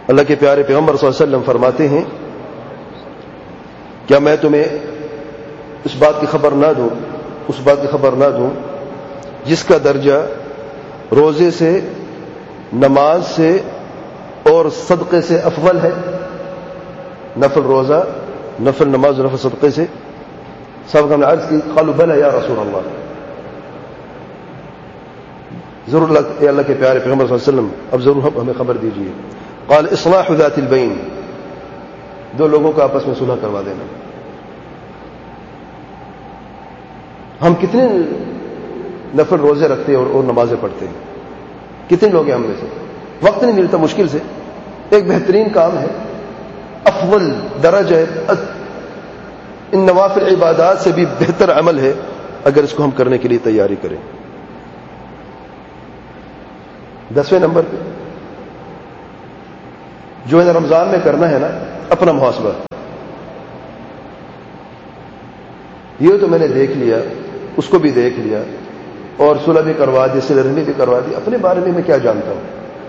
اللہ کے پیارے پیغمبر صلی اللہ علیہ وسلم فرماتے ہیں کیا میں تمہیں اس بات کی خبر نہ دوں جس کا درجہ روزے سے، نماز سے اور صدقے سے افضل ہے؟ نفل روزہ، نفل نماز اور نفل صدقے سے؟ صاحب ہم نے عرض کی قالوا بلى یا رسول اللہ، ضرور اللہ کے پیارے پیغمبر صلی اللہ علیہ وسلم اب ضرور ہمیں خبر دیجیے۔ قال اصلاح ذات البین، دو لوگوں کا آپس میں صلح کروا دینا۔ ہم کتنے نفل روزے رکھتے ہیں اور نمازیں پڑھتے ہیں؟ کتنے لوگ ہیں ہم میں سے؟ وقت نہیں ملتا مشکل سے۔ ایک بہترین کام ہے، افضل درجہ ہے، ان نوافل عبادات سے بھی بہتر عمل ہے اگر اس کو ہم کرنے کے لیے تیاری کریں۔ 10ویں نمبر پہ جو ہے رمضان میں کرنا ہے نا، اپنا محاسبہ۔ یہ تو میں نے دیکھ لیا، اس کو بھی دیکھ لیا اور صلح بھی کروا دی، صلہ رحمی بھی کروا دی، اپنے بارے میں کیا جانتا ہوں؟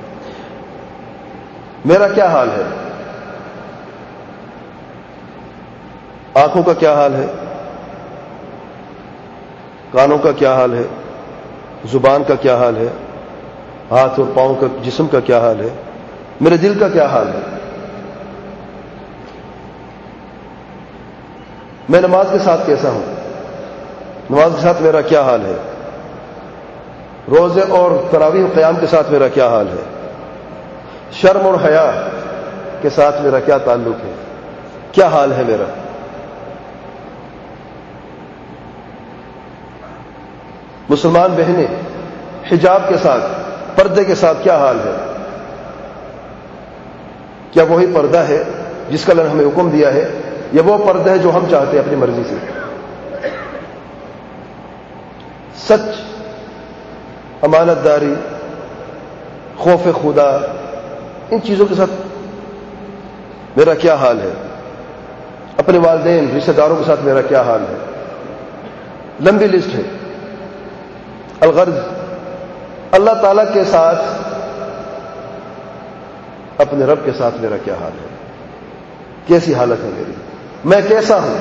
میرا کیا حال ہے؟ آنکھوں کا کیا حال ہے؟ کانوں کا کیا حال ہے؟ زبان کا کیا حال ہے؟ ہاتھ اور پاؤں کا، جسم کا کیا حال ہے؟ میرے دل کا کیا حال ہے؟ میں نماز کے ساتھ کیسا ہوں؟ نماز کے ساتھ میرا کیا حال ہے؟ روزے اور تراویح قیام کے ساتھ میرا کیا حال ہے؟ شرم اور حیا کے ساتھ میرا کیا تعلق ہے؟ کیا حال ہے میرا؟ مسلمان بہنیں حجاب کے ساتھ، پردے کے ساتھ کیا حال ہے؟ کیا وہی پردہ ہے جس کا اللہ نے ہمیں حکم دیا ہے، یا وہ پردہ ہے جو ہم چاہتے ہیں اپنی مرضی سے؟ سچ، امانت داری، خوف خدا، ان چیزوں کے ساتھ میرا کیا حال ہے؟ اپنے والدین، رشتہ داروں کے ساتھ میرا کیا حال ہے؟ لمبی لسٹ ہے۔ الغرض اللہ تعالیٰ کے ساتھ، اپنے رب کے ساتھ میرا کیا حال ہے؟ کیسی حالت ہے میری؟ میں کیسا ہوں؟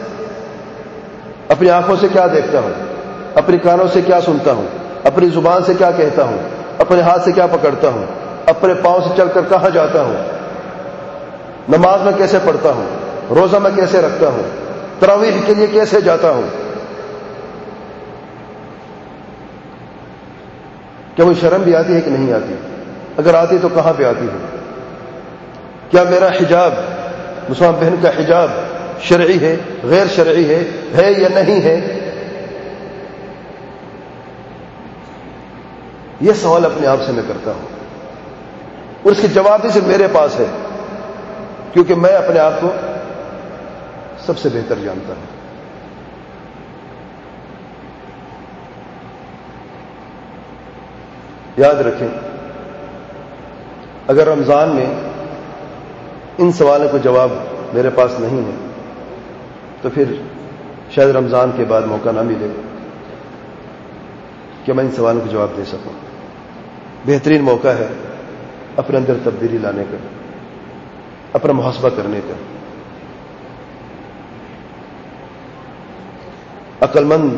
اپنی آنکھوں سے کیا دیکھتا ہوں؟ اپنی کانوں سے کیا سنتا ہوں؟ اپنی زبان سے کیا کہتا ہوں؟ اپنے ہاتھ سے کیا پکڑتا ہوں؟ اپنے پاؤں سے چل کر کہاں جاتا ہوں؟ نماز میں کیسے پڑھتا ہوں؟ روزہ میں کیسے رکھتا ہوں؟ تراویح کے لیے کیسے جاتا ہوں؟ کیا وہ شرم بھی آتی ہے کہ نہیں آتی؟ اگر آتی تو کہاں پہ آتی ہے؟ کیا میرا حجاب، مسلمان بہن کا حجاب شرعی ہے، غیر شرعی ہے یا نہیں ہے؟ یہ سوال اپنے آپ سے میں کرتا ہوں اور اس کے جواب بھی صرف میرے پاس ہے، کیونکہ میں اپنے آپ کو سب سے بہتر جانتا ہوں۔ یاد رکھیں، اگر رمضان میں ان سوالوں کو جواب میرے پاس نہیں ہے تو پھر شاید رمضان کے بعد موقع نہ ملے کہ میں ان سوالوں کو جواب دے سکوں۔ بہترین موقع ہے اپنے اندر تبدیلی لانے کا، اپنا محاسبہ کرنے کا۔ عقل مند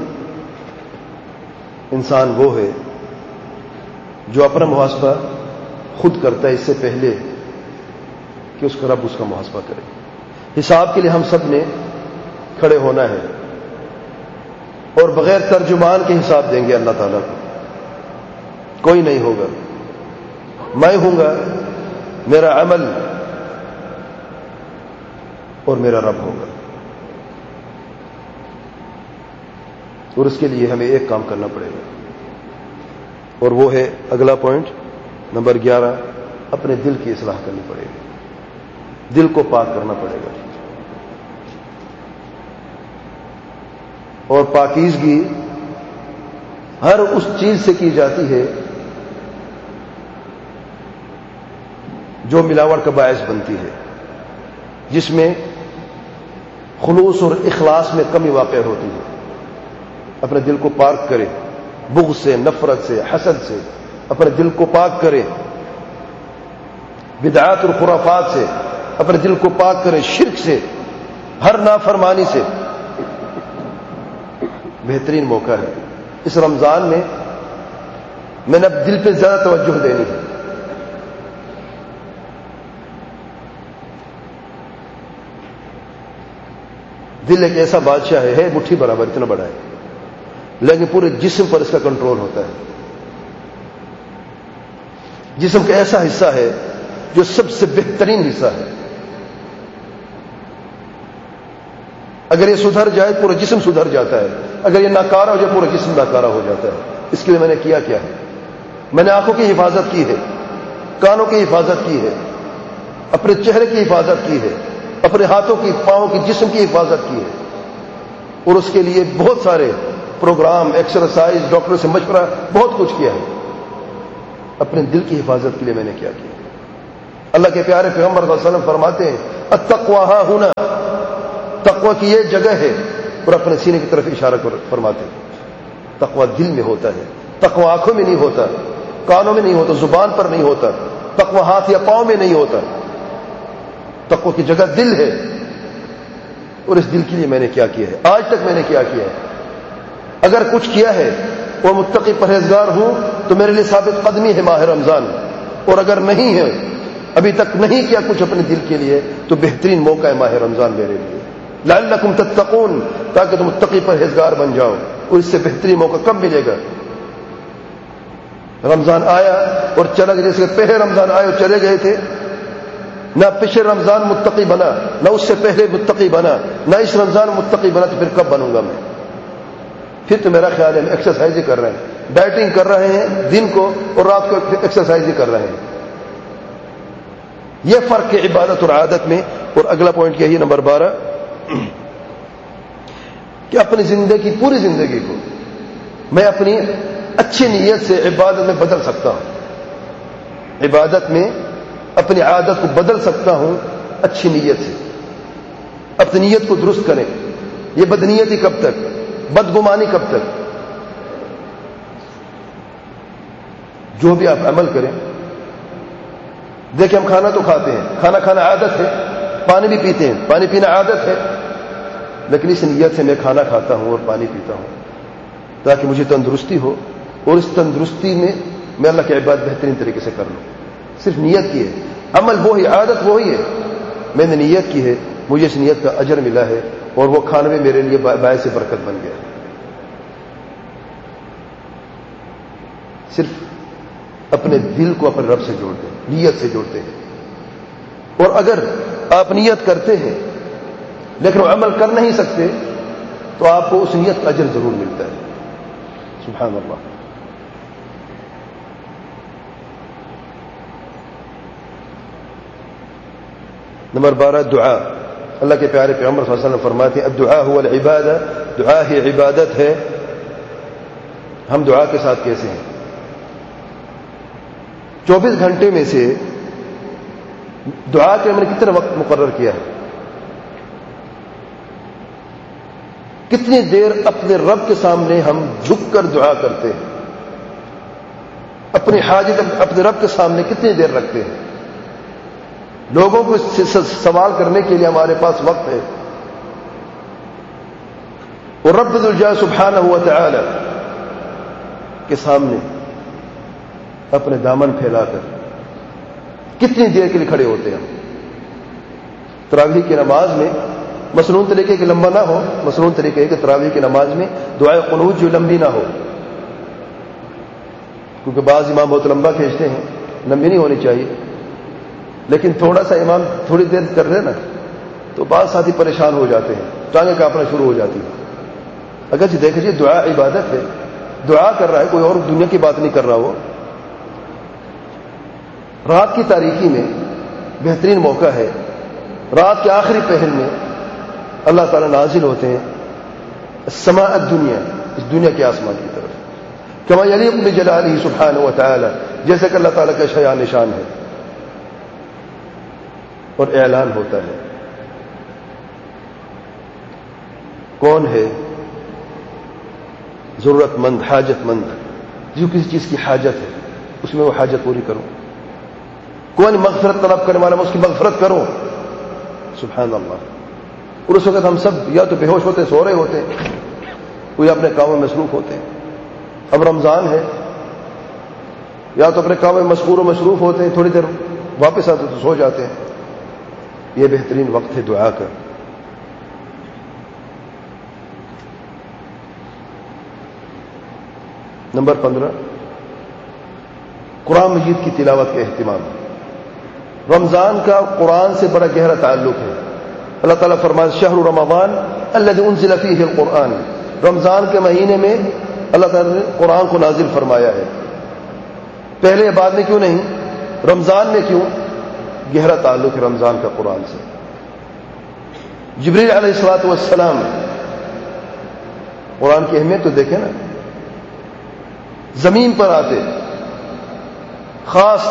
انسان وہ ہے جو اپنا محاسبہ خود کرتا ہے اس سے پہلے کہ اس کا رب اس کا محاسبہ کرے۔ حساب کے لیے ہم سب نے کھڑے ہونا ہے اور بغیر ترجمان کے حساب دیں گے اللہ تعالیٰ کو۔ کوئی نہیں ہوگا، میں ہوں گا، میرا عمل اور میرا رب ہوگا۔ اور اس کے لیے ہمیں ایک کام کرنا پڑے گا، اور وہ ہے اگلا پوائنٹ نمبر 11، اپنے دل کی اصلاح کرنی پڑے گی، دل کو پاک کرنا پڑے گا۔ اور پاکیزگی ہر اس چیز سے کی جاتی ہے جو ملاوٹ کا باعث بنتی ہے، جس میں خلوص اور اخلاص میں کمی واقع ہوتی ہے۔ اپنے دل کو پاک کرے بغض سے، نفرت سے، حسد سے، اپنے دل کو پاک کرے۔ بدعات اور خرافات سے اپنے دل کو پاک کریں، شرک سے، ہر نافرمانی سے۔ بہترین موقع ہے اس رمضان میں نے اب دل پہ زیادہ توجہ دینی ہے۔ دل ایک ایسا بادشاہ ہے مٹھی برابر، اتنا بڑا ہے، لیکن پورے جسم پر اس کا کنٹرول ہوتا ہے۔ جسم کا ایسا حصہ ہے جو سب سے بہترین حصہ ہے، اگر یہ سدھر جائے پورا جسم سدھر جاتا ہے، اگر یہ ناکارہ ہو جائے پورا جسم ناکارہ ہو جاتا ہے۔ اس کے لیے میں نے کیا ہے؟ میں نے آنکھوں کی حفاظت کی ہے، کانوں کی حفاظت کی ہے، اپنے چہرے کی حفاظت کی ہے، اپنے ہاتھوں کی، پاؤں کی، جسم کی حفاظت کی ہے، اور اس کے لیے بہت سارے پروگرام، ایکسرسائز، ڈاکٹر سے مشورہ، بہت کچھ کیا ہے۔ اپنے دل کی حفاظت کے لیے میں نے کیا کیا؟ اللہ کے پیارے پیغمبر صلی اللہ علیہ وسلم فرماتے ہیں التقویٰ ہاں ہونا، تقویٰ کی یہ جگہ ہے، اور اپنے سینے کی طرف اشارہ فرماتے ہیں تقویٰ دل میں ہوتا ہے، تقویٰ آنکھوں میں نہیں ہوتا، کانوں میں نہیں ہوتا، زبان پر نہیں ہوتا، تقویٰ ہاتھ یا پاؤں میں نہیں ہوتا، تقویٰ کی جگہ دل ہے۔ اور اس دل کے لیے میں نے کیا کیا ہے؟ آج تک میں نے کیا کیا ہے؟ اگر کچھ کیا ہے اور متقی پرہیزگار ہوں تو میرے لیے ثابت قدمی ہے ماہ رمضان، اور اگر نہیں ہے، ابھی تک نہیں کیا کچھ اپنے دل کے لیے، تو بہترین موقع ہے ماہ رمضان میرے لیے، لعلکم تتقون، تاکہ تم متقی پرہیزگار بن جاؤ۔ اور اس سے بہترین موقع کب ملے گا؟ رمضان آیا اور چلا گیا، جیسے پہلے رمضان آئے اور چلے گئے تھے، نہ پچھلے رمضان متقی بنا، نہ اس سے پہلے متقی بنا، نہ اس رمضان متقی بنا، تو پھر کب بنوں گا میں؟ پھر تو میرا خیال ہے ایکسرسائز ہی کر رہے ہیں، ڈائٹنگ کر رہے ہیں دن کو، اور رات کو ایکسرسائز ہی کر رہے ہیں۔ یہ فرق ہے عبادت اور عادت میں۔ اور اگلا پوائنٹ یہی نمبر 12 کہ اپنی زندگی، پوری زندگی کو میں اپنی اچھی نیت سے عبادت میں بدل سکتا ہوں، عبادت میں اپنی عادت کو بدل سکتا ہوں اچھی نیت سے۔ اپنی نیت کو درست کریں۔ یہ بدنیتی کب تک، بدگمانی کب تک؟ جو بھی آپ عمل کریں، دیکھیں ہم کھانا تو کھاتے ہیں، کھانا کھانا عادت ہے، پانی بھی پیتے ہیں، پانی پینا عادت ہے، لیکن اس نیت سے میں کھانا کھاتا ہوں اور پانی پیتا ہوں تاکہ مجھے تندرستی ہو، اور اس تندرستی میں اللہ کی عبادت بہترین طریقے سے کر لوں۔ صرف نیت کی ہے، عمل وہی، عادت وہی ہے، میں نے نیت کی ہے، مجھے اس نیت کا اجر ملا ہے، اور وہ کھانا بھی میرے لیے باعث برکت بن گیا۔ صرف اپنے دل کو اپنے رب سے جوڑتے ہیں، نیت سے جوڑتے ہیں۔ اور اگر آپ نیت کرتے ہیں لیکن وہ عمل کر نہیں سکتے، تو آپ کو اس نیت کا اجر ضرور ملتا ہے۔ سبحان اللہ۔ نمبر 12 دعا۔ اللہ کے پیارے پیغمبر صلی اللہ علیہ وسلم فرماتے ہیں الدعاء هو العبادہ، دعا ہی عبادت ہے۔ ہم دعا کے ساتھ کیسے ہیں؟ 24 گھنٹے میں سے دعا کے ہم نے کتنا وقت مقرر کیا ہے؟ کتنی دیر اپنے رب کے سامنے ہم جھک کر دعا کرتے ہیں؟ اپنی حاجت اپنے رب کے سامنے کتنی دیر رکھتے ہیں؟ لوگوں کو سوال کرنے کے لیے ہمارے پاس وقت ہے، اور رب ذو الجلال سبحانہ و تعالی کے سامنے اپنے دامن پھیلا کر کتنی دیر کے لیے کھڑے ہوتے ہیں ہم؟ تراویح کی نماز میں مصنون طریقے کے لمبا نہ ہو، مصنون طریقے کہ تراویح کی نماز میں دعائے قنوت جو لمبی نہ ہو، کیونکہ بعض امام بہت لمبا کھینچتے ہیں، لمبی نہیں ہونی چاہیے، لیکن تھوڑا سا امام تھوڑی دیر کر رہے نا تو بعض ساتھی پریشان ہو جاتے ہیں، ٹانگیں کانپنا شروع ہو جاتی ہیں۔ اگرچہ دیکھیے دعا عبادت ہے، دعا کر رہا ہے، کوئی اور دنیا کی بات نہیں کر رہا ہو۔ رات کی تاریکی میں بہترین موقع ہے، رات کے آخری پہر میں اللہ تعالیٰ نازل ہوتے ہیں السماء الدنیا، اس دنیا کے آسمان کی طرف، کما یلیق بجلالہ سبحانہ و تعالی، جیسے کہ اللہ تعالیٰ کا شایان نشان ہے، اور اعلان ہوتا ہے کون ہے ضرورت مند، حاجت مند، جو کسی چیز کی حاجت ہے اس میں وہ حاجت پوری کروں۔ کون مغفرت طلب کرنے والا، میں اس کی مغفرت کروں. سبحان اللہ. اور اس وقت ہم سب یا تو بے ہوش ہوتے، سو رہے ہوتے، کوئی اپنے کاموں میں مصروف ہوتے. اب رمضان ہے، یا تو اپنے کاموں میں مشغول و مصروف ہوتے ہیں، تھوڑی دیر واپس آتے تو سو جاتے ہیں. یہ بہترین وقت ہے دعا کا. نمبر 15، قرآن مجید کی تلاوت کا اہتمام. رمضان کا قرآن سے بڑا گہرا تعلق ہے. اللہ تعالیٰ فرماتے شہر رمضان الذی انزل فیہ القرآن، رمضان کے مہینے میں اللہ تعالیٰ نے قرآن کو نازل فرمایا ہے. پہلے بعد میں کیوں نہیں؟ رمضان میں کیوں؟ گہرا تعلق ہے رمضان کا قرآن سے. جبریل علیہ الصلوۃ والسلام، قرآن کی اہمیت تو دیکھیں نا، زمین پر آتے خاص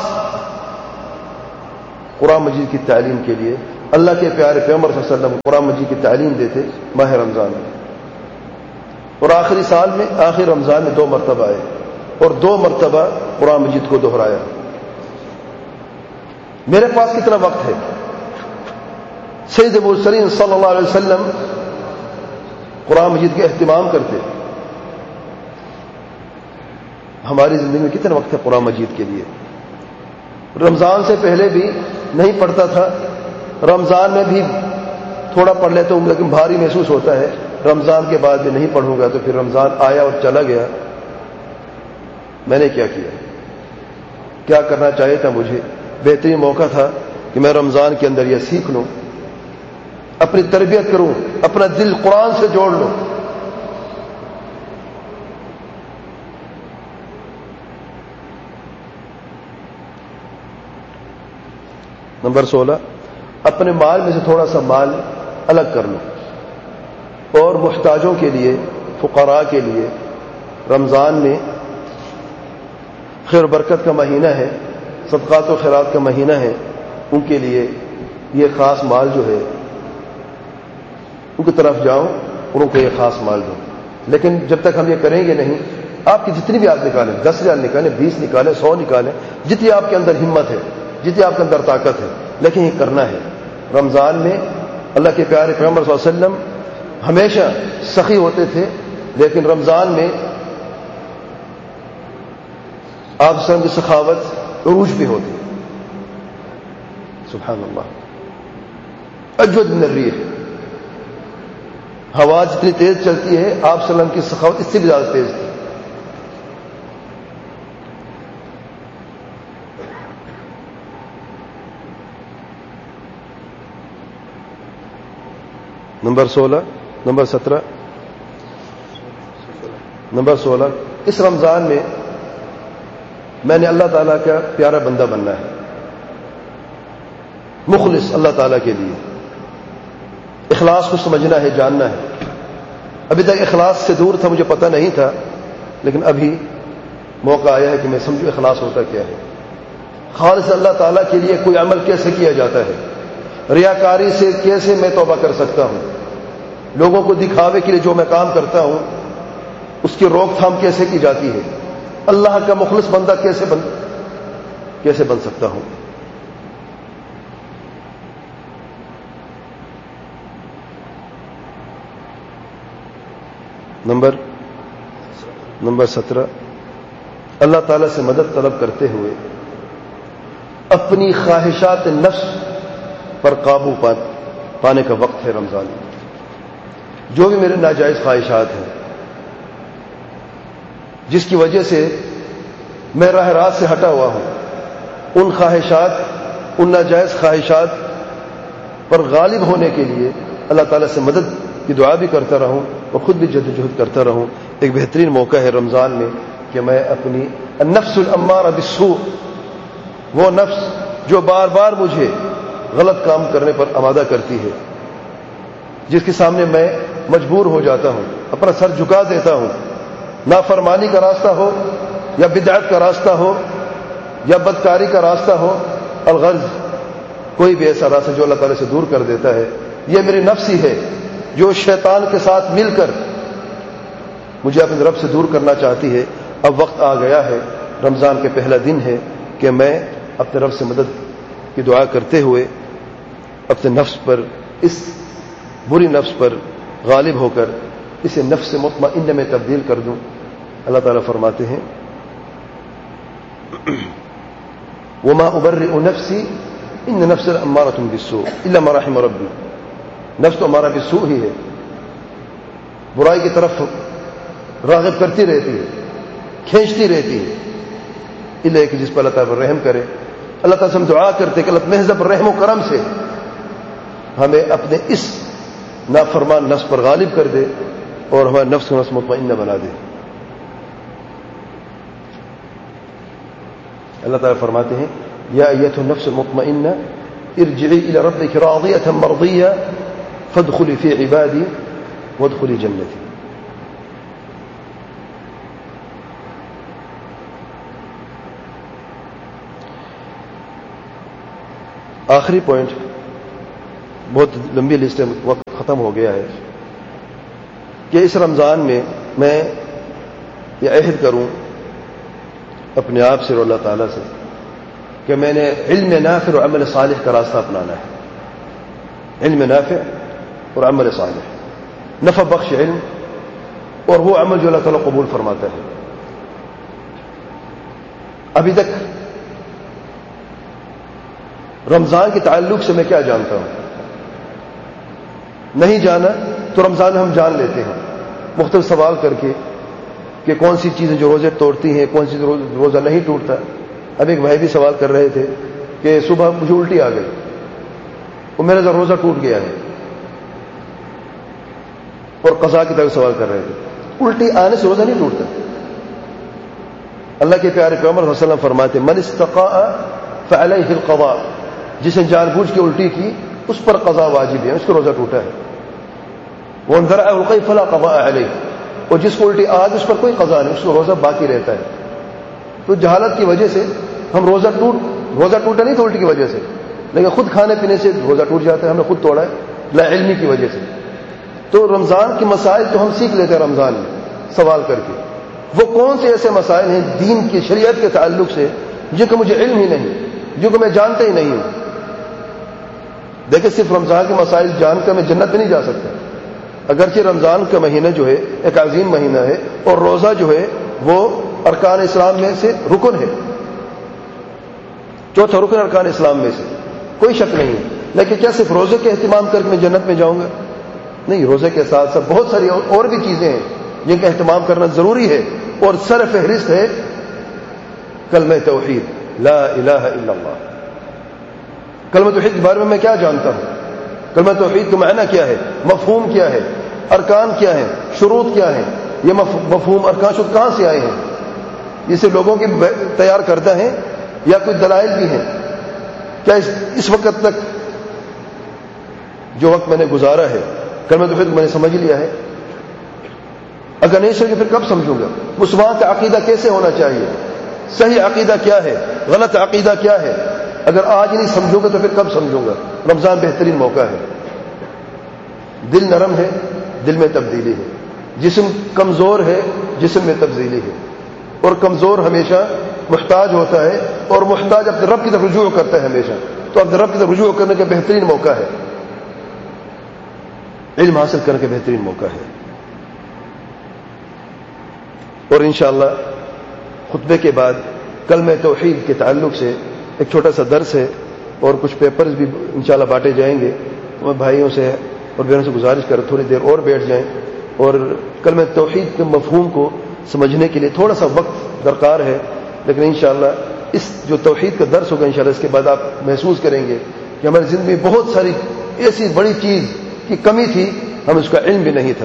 قرآن مجید کی تعلیم کے لیے. اللہ کے پیارے پیغمبر صلی اللہ علیہ وسلم قرآن مجید کی تعلیم دیتے ماہ رمضان میں، اور آخری سال میں آخر رمضان میں 2 مرتبہ آئے اور 2 مرتبہ قرآن مجید کو دہرایا. میرے پاس کتنا وقت ہے؟ سید المرسلین صلی اللہ علیہ وسلم قرآن مجید کے اہتمام کرتے. ہماری زندگی میں کتنا وقت ہے قرآن مجید کے لیے؟ رمضان سے پہلے بھی نہیں پڑھتا تھا، رمضان میں بھی تھوڑا پڑھ لیتا ہوں لیکن بھاری محسوس ہوتا ہے. رمضان کے بعد بھی نہیں پڑھوں گا تو پھر رمضان آیا اور چلا گیا. میں نے کیا کیا؟ کیا کرنا چاہیے تھا مجھے؟ بہترین موقع تھا کہ میں رمضان کے اندر یہ سیکھ لوں، اپنی تربیت کروں، اپنا دل قرآن سے جوڑ لوں. نمبر 16، اپنے مال میں سے تھوڑا سا مال الگ کر لو اور محتاجوں کے لیے، فقراء کے لیے. رمضان میں خیر و برکت کا مہینہ ہے، صدقات و خیرات کا مہینہ ہے. ان کے لیے یہ خاص مال جو ہے ان کی طرف جاؤ اور ان کو یہ خاص مال دو. لیکن جب تک ہم یہ کریں گے نہیں، آپ کی جتنی بھی آپ نکالیں، 10,000 نکالیں، 20 نکالیں، 100 نکالیں، جتنی آپ کے اندر ہمت ہے، جتنی آپ کے اندر طاقت ہے، لیکن یہ کرنا ہے. رمضان میں اللہ کے پیارے پیغمبر صلی اللہ علیہ وسلم ہمیشہ سخی ہوتے تھے، لیکن رمضان میں آپ صلی اللہ علیہ وسلم کی سخاوت عروج پہ ہوتی. سبحان اللہ. اجود من الریح، ہوا جتنی تیز چلتی ہے آپ صلی اللہ علیہ وسلم کی سخاوت اس سے بھی زیادہ تیز تھی. نمبر 16، نمبر 17، نمبر 16، اس رمضان میں نے اللہ تعالیٰ کا پیارا بندہ بننا ہے، مخلص اللہ تعالیٰ کے لیے. اخلاص کو سمجھنا ہے، جاننا ہے. ابھی تک اخلاص سے دور تھا، مجھے پتہ نہیں تھا، لیکن ابھی موقع آیا ہے کہ میں سمجھوں اخلاص ہوتا کیا ہے. خالص اللہ تعالیٰ کے لیے کوئی عمل کیسے کیا جاتا ہے، ریاکاری سے کیسے میں توبہ کر سکتا ہوں، لوگوں کو دکھاوے کے لیے جو میں کام کرتا ہوں اس کی روک تھام کیسے کی جاتی ہے، اللہ کا مخلص بندہ کیسے بن سکتا ہوں. نمبر 17، اللہ تعالیٰ سے مدد طلب کرتے ہوئے اپنی خواہشات نفس پر قابو پانے کا وقت ہے رمضان. جو بھی میرے ناجائز خواہشات ہیں جس کی وجہ سے میں راہ راست سے ہٹا ہوا ہوں، ان خواہشات، ان ناجائز خواہشات پر غالب ہونے کے لیے اللہ تعالیٰ سے مدد کی دعا بھی کرتا رہوں اور خود بھی جدوجہد کرتا رہوں. ایک بہترین موقع ہے رمضان میں کہ میں اپنی النفس الامارہ بالسوء، وہ نفس جو بار بار مجھے غلط کام کرنے پر آمادہ کرتی ہے، جس کے سامنے میں مجبور ہو جاتا ہوں، اپنا سر جھکا دیتا ہوں، نافرمانی کا راستہ ہو یا بدعت کا راستہ ہو یا بدکاری کا راستہ ہو، الغرض کوئی بھی ایسا راستہ جو اللہ تعالیٰ سے دور کر دیتا ہے. یہ میری نفس ہی ہے جو شیطان کے ساتھ مل کر مجھے اپنے رب سے دور کرنا چاہتی ہے. اب وقت آ گیا ہے، رمضان کے پہلا دن ہے کہ میں اپنے رب سے مدد کی دعا کرتے ہوئے اپنے نفس پر، اس بری نفس پر غالب ہو کر اسے نفس مطمئنہ میں تبدیل کر دوں۔ اللہ تعالیٰ فرماتے ہیں وما ابرئ نفسی ان نفس امارۃ بالسوء الا ما رحم ربی، نفس تو ہمارا بالسوء ہی ہے، برائی کی طرف راغب کرتی رہتی ہے، کھینچتی رہتی ہے، الا کہ جس پر اللہ تعالیٰ رحم کرے۔ اللہ تعالیٰ سے ہم دعا کرتے کہ اللہ محض رحم و کرم سے ہمیں اپنے اس نافرمان نفس پر غالب کر دے اور ہمارے نفس کو نفس مطمئنہ بنا دے۔ اللہ تعالیٰ فرماتے ہیں یا ایتھا النفس المطمئنہ ارجعی الی ربک راضیۃ مرضیہ فادخلی فی عبادی وادخلی جنتی۔ آخری پوائنٹ، بہت لمبی لسٹ ہے، وقت ختم ہو گیا ہے، کہ اس رمضان میں یہ عہد کروں اپنے آپ سے اور اللہ تعالیٰ سے کہ میں نے علم نافع اور عمل صالح کا راستہ اپنانا ہے۔ علم نافع اور عمل صالح، نفع بخش علم اور وہ عمل جو اللہ تعالیٰ قبول فرماتا ہے۔ ابھی تک رمضان کے تعلق سے میں کیا جانتا ہوں؟ نہیں جانا تو رمضان میں ہم جان لیتے ہیں مختلف سوال کر کے کہ کون سی چیزیں جو روزے توڑتی ہیں، کون سی روزہ نہیں ٹوٹتا۔ اب ایک بھائی بھی سوال کر رہے تھے کہ صبح مجھے الٹی آ گئی اور میرا روزہ ٹوٹ گیا ہے، اور قضا کی طرف سوال کر رہے تھے۔ الٹی آنے سے روزہ نہیں ٹوٹتا۔ اللہ کے پیارے پیغمبر صلی اللہ علیہ وسلم فرماتے من استقاء فعلیہ القضاء، جس نے جان بوجھ کے الٹی کی اس پر قضا واجب ہے، اس کا روزہ ٹوٹا ہے۔ وَمَنْ ذَرَعَهُ الْقَيْء فَلَا قَضَاءَ عَلَيْهِ، اور جس کو الٹی آج اس پر کوئی قضا نہیں، اس کو روزہ باقی رہتا ہے۔ تو جہالت کی وجہ سے ہم روزہ ٹوٹا نہیں تو الٹی کی وجہ سے، لیکن خود کھانے پینے سے روزہ ٹوٹ جاتا ہے، ہم نے خود توڑا ہے لا علمی کی وجہ سے۔ تو رمضان کے مسائل تو ہم سیکھ لیتے ہیں رمضان میں سوال کر کے، وہ کون سے ایسے مسائل ہیں دین کی شریعت کے تعلق سے جن کا مجھے علم ہی نہیں، جن کو میں جانتا ہی نہیں ہوں۔ دیکھیں صرف رمضان کے مسائل جان کر میں جنت میں نہیں جا سکتا، اگرچہ رمضان کا مہینہ جو ہے ایک عظیم مہینہ ہے اور روزہ جو ہے وہ ارکان اسلام میں سے رکن ہے، چوتھا رکن ارکان اسلام میں سے، کوئی شک نہیں ہے۔ لیکن کیا صرف روزے کے اہتمام کر کے میں جنت میں جاؤں گا؟ نہیں، روزے کے ساتھ ساتھ بہت ساری اور بھی چیزیں ہیں جن کا اہتمام کرنا ضروری ہے، اور سر فہرست ہے کلمہ توحید لا الہ الا اللہ۔ کلمہ توحید کے بارے میں کیا جانتا ہوں؟ کلمہ توحید کا معنی کیا ہے؟ مفہوم کیا ہے؟ ارکان کیا ہیں؟ شروط کیا ہیں؟ یہ مفہوم ارکان شروط کہاں سے آئے ہیں؟ یہ صرف لوگوں کے تیار کردہ ہیں یا کوئی دلائل بھی ہیں؟ کیا اس وقت تک جو وقت میں نے گزارا ہے کلمہ توحید میں نے سمجھ لیا ہے؟ اگر نہیں سمجھے پھر کب سمجھوں گا؟ مسلمان کا عقیدہ کیسے ہونا چاہیے؟ صحیح عقیدہ کیا ہے؟ غلط عقیدہ کیا ہے؟ اگر آج نہیں سمجھوں گا تو پھر کب سمجھوں گا؟ رمضان بہترین موقع ہے۔ دل نرم ہے، دل میں تبدیلی ہے، جسم کمزور ہے، جسم میں تبدیلی ہے، اور کمزور ہمیشہ محتاج ہوتا ہے، اور محتاج اپنے رب کی طرف رجوع کرتا ہے ہمیشہ، تو اپنے رب کی طرف رجوع کرنے کا بہترین موقع ہے، علم حاصل کرنے کا بہترین موقع ہے۔ اور انشاءاللہ خطبے کے بعد کلمہ توحید کے تعلق سے ایک چھوٹا سا درس ہے اور کچھ پیپرز بھی انشاءاللہ بانٹے جائیں گے۔ میں بھائیوں سے اور بہنوں سے گزارش کر تھوڑی دیر اور بیٹھ جائیں اور کلمہ توحید کے مفہوم کو سمجھنے کے لیے تھوڑا سا وقت درکار ہے، لیکن انشاءاللہ اس جو توحید کا درس ہوگا انشاءاللہ اس کے بعد آپ محسوس کریں گے کہ ہماری زندگی میں بہت ساری ایسی بڑی چیز کی کمی تھی، ہمیں اس کا علم بھی نہیں تھا۔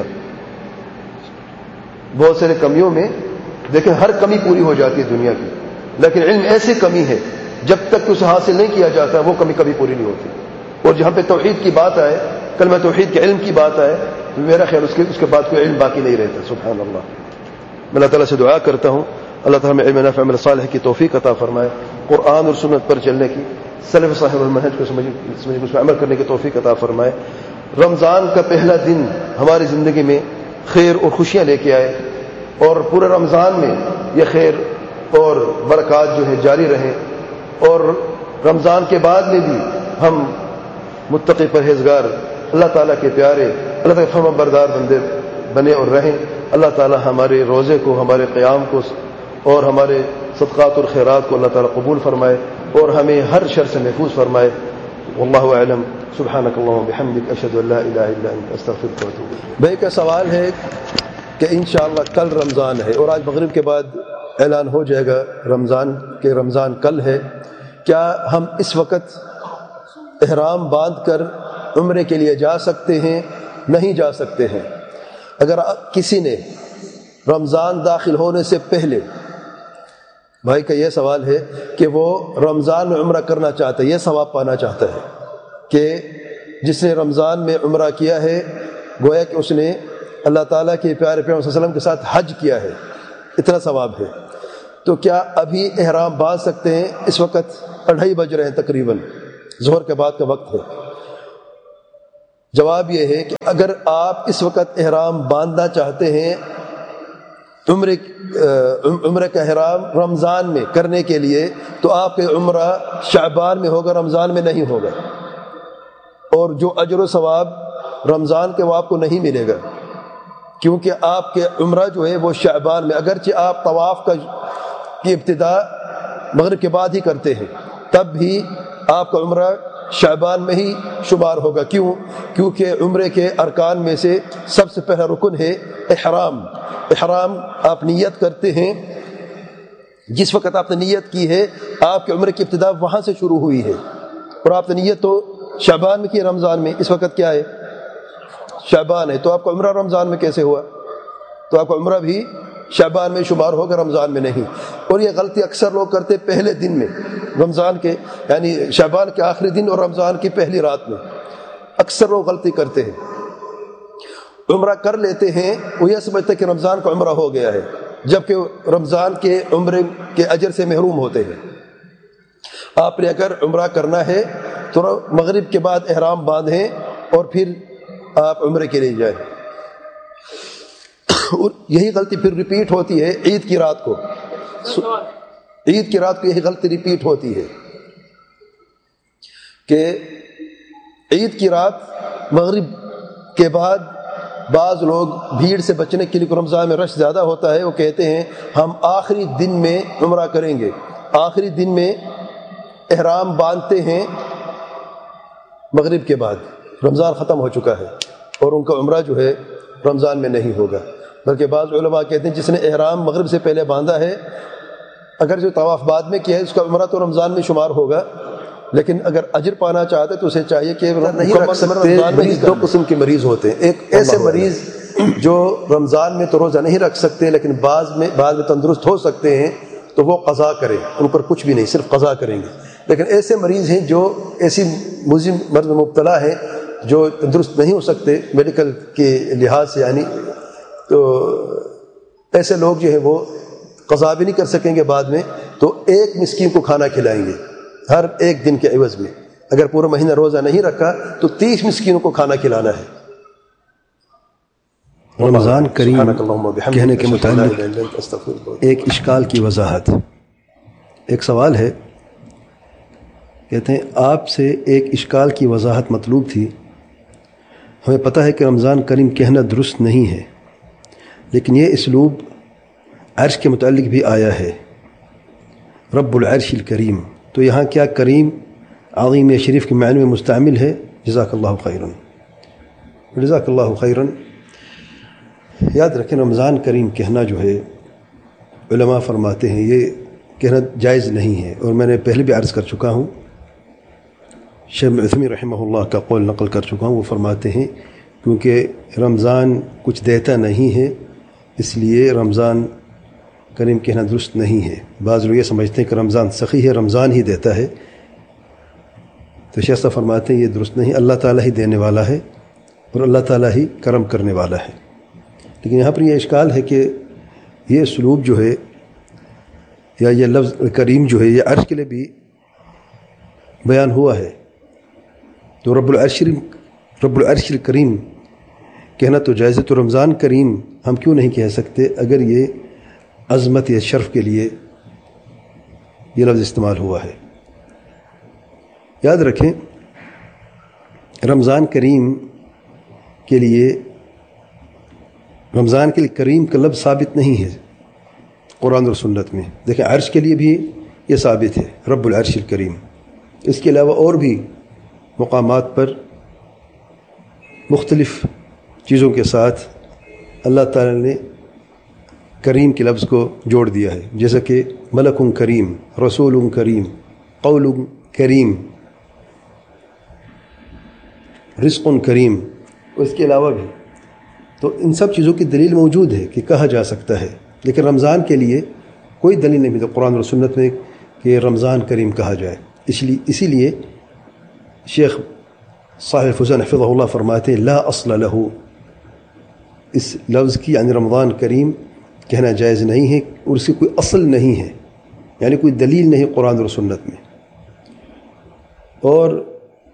بہت سارے کمیوں میں دیکھیں ہر کمی پوری ہو جاتی ہے دنیا کی، لیکن علم ایسی کمی ہے جب تک اسے حاصل نہیں کیا جاتا وہ کمی کبھی پوری نہیں ہوتی۔ اور جہاں پہ توحید کی بات آئے، کلمہ توحید کے علم کی بات آئے، تو میرا خیال اس کے بعد کوئی علم باقی نہیں رہتا۔ سبحان اللہ۔ میں اللہ تعالیٰ سے دعا کرتا ہوں اللہ تعالیٰ ہمیں علم نافع عمل صالح کی توفیق عطا فرمائے، قرآن اور سنت پر چلنے کی، سلف صالح المنہج کو سمجھ اس پر عمل کرنے کی توفیق عطا فرمائے۔ رمضان کا پہلا دن ہماری زندگی میں خیر اور خوشیاں لے کے آئے، اور پورے رمضان میں یہ خیر اور برکات جو ہے جاری رہیں، اور رمضان کے بعد میں بھی ہم متقی پرہیزگار اللہ تعالیٰ کے پیارے اللہ تعالیٰ فرما بردار بندے بنے اور رہیں. اللہ تعالیٰ ہمارے روزے کو, ہمارے قیام کو اور ہمارے صدقات اور خیرات کو اللہ تعالیٰ قبول فرمائے اور ہمیں ہر شر سے محفوظ فرمائے. واللہ اعلم. سبحانک اللہم و بحمدک اشہد ان لا الہ الا انت استغفرک و اتوب الیک. بھائی کا سوال ہے کہ انشاءاللہ کل رمضان ہے اور آج مغرب کے بعد اعلان ہو جائے گا رمضان کہ رمضان کل ہے. کیا ہم اس وقت احرام باندھ کر عمرے کے لیے جا سکتے ہیں؟ نہیں جا سکتے ہیں. اگر کسی نے رمضان داخل ہونے سے پہلے, بھائی کا یہ سوال ہے کہ وہ رمضان میں عمرہ کرنا چاہتا ہے, یہ ثواب پانا چاہتا ہے کہ جس نے رمضان میں عمرہ کیا ہے گویا کہ اس نے اللہ تعالیٰ کے پیارے پیغمبر صلی اللہ علیہ وسلم کے ساتھ حج کیا ہے, اتنا ثواب ہے. تو کیا ابھی احرام باندھ سکتے ہیں؟ اس وقت 2:30 بج رہے ہیں, تقریباً ظہر کے بعد کا وقت ہے. جواب یہ ہے کہ اگر آپ اس وقت احرام باندھنا چاہتے ہیں عمرے کا احرام رمضان میں کرنے کے لیے, تو آپ کا عمرہ شعبان میں ہوگا, رمضان میں نہیں ہوگا. اور جو اجر و ثواب رمضان کے وہ آپ کو نہیں ملے گا, کیونکہ آپ کے عمرہ جو ہے وہ شعبان میں, اگرچہ آپ طواف کی ابتدا مغرب کے بعد ہی کرتے ہیں, تب بھی آپ کا عمرہ شعبان میں ہی شمار ہوگا. کیونکہ عمرے کے ارکان میں سے سب سے پہلا رکن ہے احرام. احرام آپ نیت کرتے ہیں, جس وقت آپ نے نیت کی ہے آپ کے عمرے کی ابتدا وہاں سے شروع ہوئی ہے, اور آپ نے نیت تو شعبان میں کی, رمضان میں. اس وقت کیا ہے؟ شعبان ہے. تو آپ کا عمرہ رمضان میں کیسے ہوا؟ تو آپ کا عمرہ بھی شعبان میں شمار ہوگا, رمضان میں نہیں. اور یہ غلطی اکثر لوگ کرتے پہلے دن میں رمضان کے, یعنی شعبان کے آخری دن اور رمضان کی پہلی رات میں اکثر لوگ غلطی کرتے ہیں. عمرہ کر لیتے ہیں, وہ یہ سمجھتے کہ رمضان کا عمرہ ہو گیا ہے, جبکہ رمضان کے عمرے کے اجر سے محروم ہوتے ہیں. آپ نے اگر عمرہ کرنا ہے تو مغرب کے بعد احرام باندھیں اور پھر آپ عمرے کے لیے جائیں. اور یہی غلطی پھر ریپیٹ ہوتی ہے عید کی رات کو. عید کی رات کو یہی غلطی ریپیٹ ہوتی ہے کہ عید کی رات مغرب کے بعد بعض لوگ بھیڑ سے بچنے کے لیے, رمضان میں رش زیادہ ہوتا ہے, وہ کہتے ہیں ہم آخری دن میں عمرہ کریں گے. آخری دن میں احرام باندھتے ہیں مغرب کے بعد, رمضان ختم ہو چکا ہے اور ان کا عمرہ جو ہے رمضان میں نہیں ہوگا. بلکہ بعض علماء کہتے ہیں جس نے احرام مغرب سے پہلے باندھا ہے, اگر جو طواف بعد میں کیا ہے اس کا عمرہ تو رمضان میں شمار ہوگا, لیکن اگر اجر پانا چاہتے تو اسے چاہیے کہ نہیں رکھ سکتے. مریض دو قسم کے مریض ہوتے ہیں. ایک ایسے مریض جو رمضان میں تو روزہ نہیں رکھ سکتے لیکن بعض میں تندرست ہو سکتے ہیں, تو وہ قضا کریں, ان پر کچھ بھی نہیں, صرف قضا کریں گے. لیکن ایسے مریض ہیں جو ایسی مزم مرض میں مبتلا ہیں جو تندرست نہیں ہو سکتے میڈیکل کے لحاظ سے, یعنی تو ایسے لوگ جو ہیں وہ قضا بھی نہیں کر سکیں گے بعد میں, تو ایک مسکین کو کھانا کھلائیں گے ہر ایک دن کے عوض میں. اگر پورا مہینہ روزہ نہیں رکھا تو 30 مسکینوں کو کھانا کھلانا ہے. رمضان کریم کہنے کے متعلق ایک اشکال کی وضاحت. ایک سوال ہے, کہتے ہیں آپ سے ایک اشکال کی وضاحت مطلوب تھی. ہمیں پتہ ہے کہ رمضان کریم کہنا درست نہیں ہے, لیکن یہ اسلوب عرش کے متعلق بھی آیا ہے, رب العرش الکریم. تو یہاں کیا کریم عظیم یا شریف کے معنی میں مستعمل ہے؟ جزاک اللہ خیرن. جزاک اللہ خیرن. یاد رکھیں رمضان کریم کہنا جو ہے علماء فرماتے ہیں یہ کہنا جائز نہیں ہے, اور میں نے پہلے بھی عرض کر چکا ہوں, شیخ عثیمین رحمہ اللہ کا قول نقل کر چکا ہوں. وہ فرماتے ہیں کیونکہ رمضان کچھ دیتا نہیں ہے اس لیے رمضان کریم کہنا درست نہیں ہے. بعض لوگ یہ سمجھتے ہیں کہ رمضان سخی ہے, رمضان ہی دیتا ہے. تو شیخ صاحب فرماتے ہیں یہ درست نہیں, اللہ تعالیٰ ہی دینے والا ہے اور اللہ تعالیٰ ہی کرم کرنے والا ہے. لیکن یہاں پر یہ اشکال ہے کہ یہ اسلوب جو ہے یا یہ لفظ کریم جو ہے یہ عرش کے لیے بھی بیان ہوا ہے, تو رب العرش الکریم کہنا تو جائز ہے, تو رمضان کریم ہم کیوں نہیں کہہ سکتے اگر یہ عظمت یا شرف کے لیے یہ لفظ استعمال ہوا ہے. یاد رکھیں رمضان کریم کے لیے کریم کا لفظ ثابت نہیں ہے قرآن اور سنت میں. دیکھیں عرش کے لیے بھی یہ ثابت ہے رب العرش الکریم. اس کے علاوہ اور بھی مقامات پر مختلف چیزوں کے ساتھ اللہ تعالی نے کریم کے لفظ کو جوڑ دیا ہے، جیسا کہ ملک کریم، رسول کریم، قول کریم، رزق کریم، اس کے علاوہ بھی. تو ان سب چیزوں کی دلیل موجود ہے کہ کہا جا سکتا ہے، لیکن رمضان کے لیے کوئی دلیل نہیں ملتی قرآن اور سنت میں کہ رمضان کریم کہا جائے. اسی لیے شیخ صالح فوزان حفظہ اللہ فرماتے ہیں لا اصل لہ، اس لفظ کی یعنی رمضان کریم کہنا جائز نہیں ہے اور اس کی کوئی اصل نہیں ہے، یعنی کوئی دلیل نہیں قرآن اور سنت میں. اور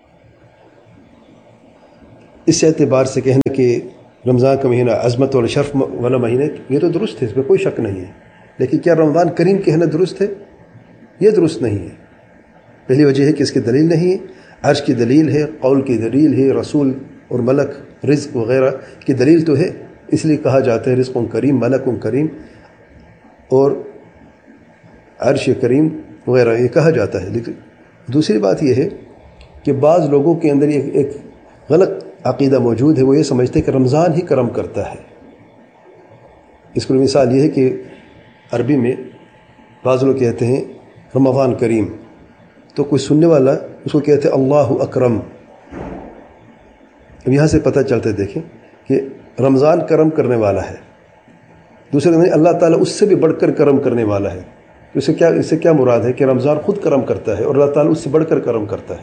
اس اعتبار سے کہنا کہ رمضان کا مہینہ عظمت اور شرف والا مہینہ یہ تو درست ہے، اس میں کوئی شک نہیں ہے، لیکن کیا رمضان کریم کہنا درست ہے؟ یہ درست نہیں ہے. پہلی وجہ ہے کہ اس کی دلیل نہیں ہے. عرش کی دلیل ہے، قول کی دلیل ہے، رسول اور ملک رزق وغیرہ کی دلیل تو ہے، اس لیے کہا جاتا ہے رزق کریم، ملک کریم اور عرش کریم وغیرہ یہ کہا جاتا ہے. لیکن دوسری بات یہ ہے کہ بعض لوگوں کے اندر ایک غلط عقیدہ موجود ہے، وہ یہ سمجھتے ہیں کہ رمضان ہی کرم کرتا ہے. اس کو مثال یہ ہے کہ عربی میں بعض لوگ کہتے ہیں رمضان کریم، تو کوئی سننے والا اس کو کہتے ہیں اللہ اکرم. اب یہاں سے پتہ چلتا ہے دیکھیں کہ رمضان کرم کرنے والا ہے، دوسرے نہیں اللہ تعالیٰ اس سے بھی بڑھ کر کرم کرنے والا ہے. اس سے کیا مراد ہے کہ رمضان خود کرم کرتا ہے اور اللہ تعالیٰ اس سے بڑھ کر کرم کرتا ہے.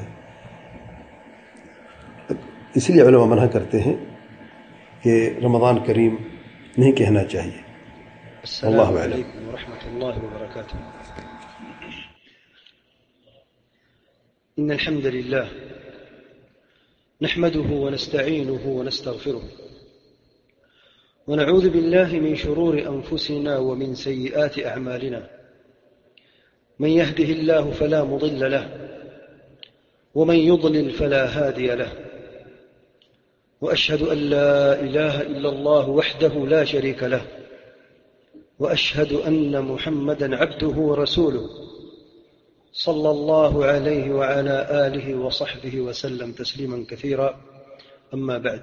اسی لیے علماء منع کرتے ہیں کہ رمضان کریم نہیں کہنا چاہیے. السلام علیکم ورحمۃ اللہ وبرکاتہ. ان الحمد لله نحمده ونستعينه ونستغفره ونعوذ بالله من شرور انفسنا ومن سيئات اعمالنا. من يهده الله فلا مضل له ومن يضلل فلا هادي له. وأشهد أن لا إله إلا الله وحده لا شريك له وأشهد أن محمدًا عبده ورسوله صلى الله عليه وعلى آله وصحبه وسلم تسليمًا كثيرا. أما بعد،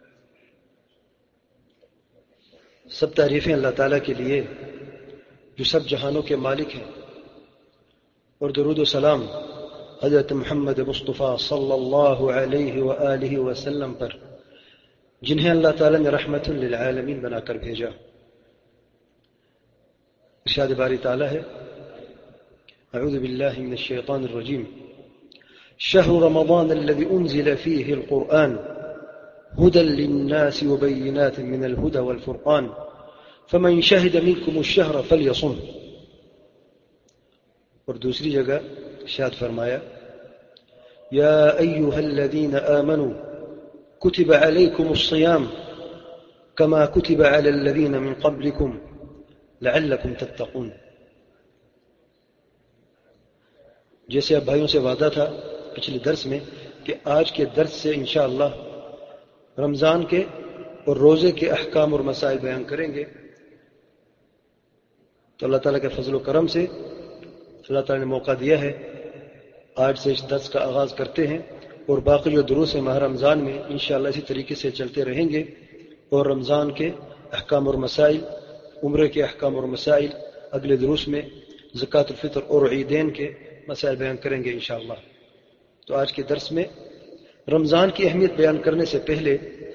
سب تعریفیں اللہ تعالیٰ کے لیے جو سب جہانوں کے مالک ہیں، اور درود و سلام حضرت محمد مصطفیٰ صلی اللہ علیہ وآلہ وسلم پر جنہیں اللہ تعالیٰ نے رحمت للعالمین بنا کر بھیجا. ارشاد باری تعالیٰ ہے اعوذ باللہ من الشیطان الرجیم شہر رمضان الذي انزل فيه القرآن هدى للناس وبينات من الهدى والفرقان فمن شهد منكم الشهر فليصم. اور دوسری جگہ ارشاد فرمایا یا ایھا الذین آمنوا كتب عليكم الصيام كما كتب على الذين من قبلكم لعلكم تتقون. جیسے اب بھائیوں سے وعدہ تھا پچھلے درس میں کہ آج کے درس سے انشاءاللہ رمضان کے اور روزے کے احکام اور مسائل بیان کریں گے. تو اللہ تعالیٰ کے فضل و کرم سے اللہ تعالیٰ نے موقع دیا ہے، آج سے اس درس کا آغاز کرتے ہیں اور باقی جو دروس ہیں ماہ رمضان میں انشاءاللہ اسی طریقے سے چلتے رہیں گے. اور رمضان کے احکام اور مسائل، عمرے کے احکام اور مسائل اگلے دروس میں، زکوٰۃ الفطر اور عیدین کے مسائل بیان کریں گے انشاءاللہ. تو آج کے درس میں رمضان کی اہمیت بیان کرنے سے پہلے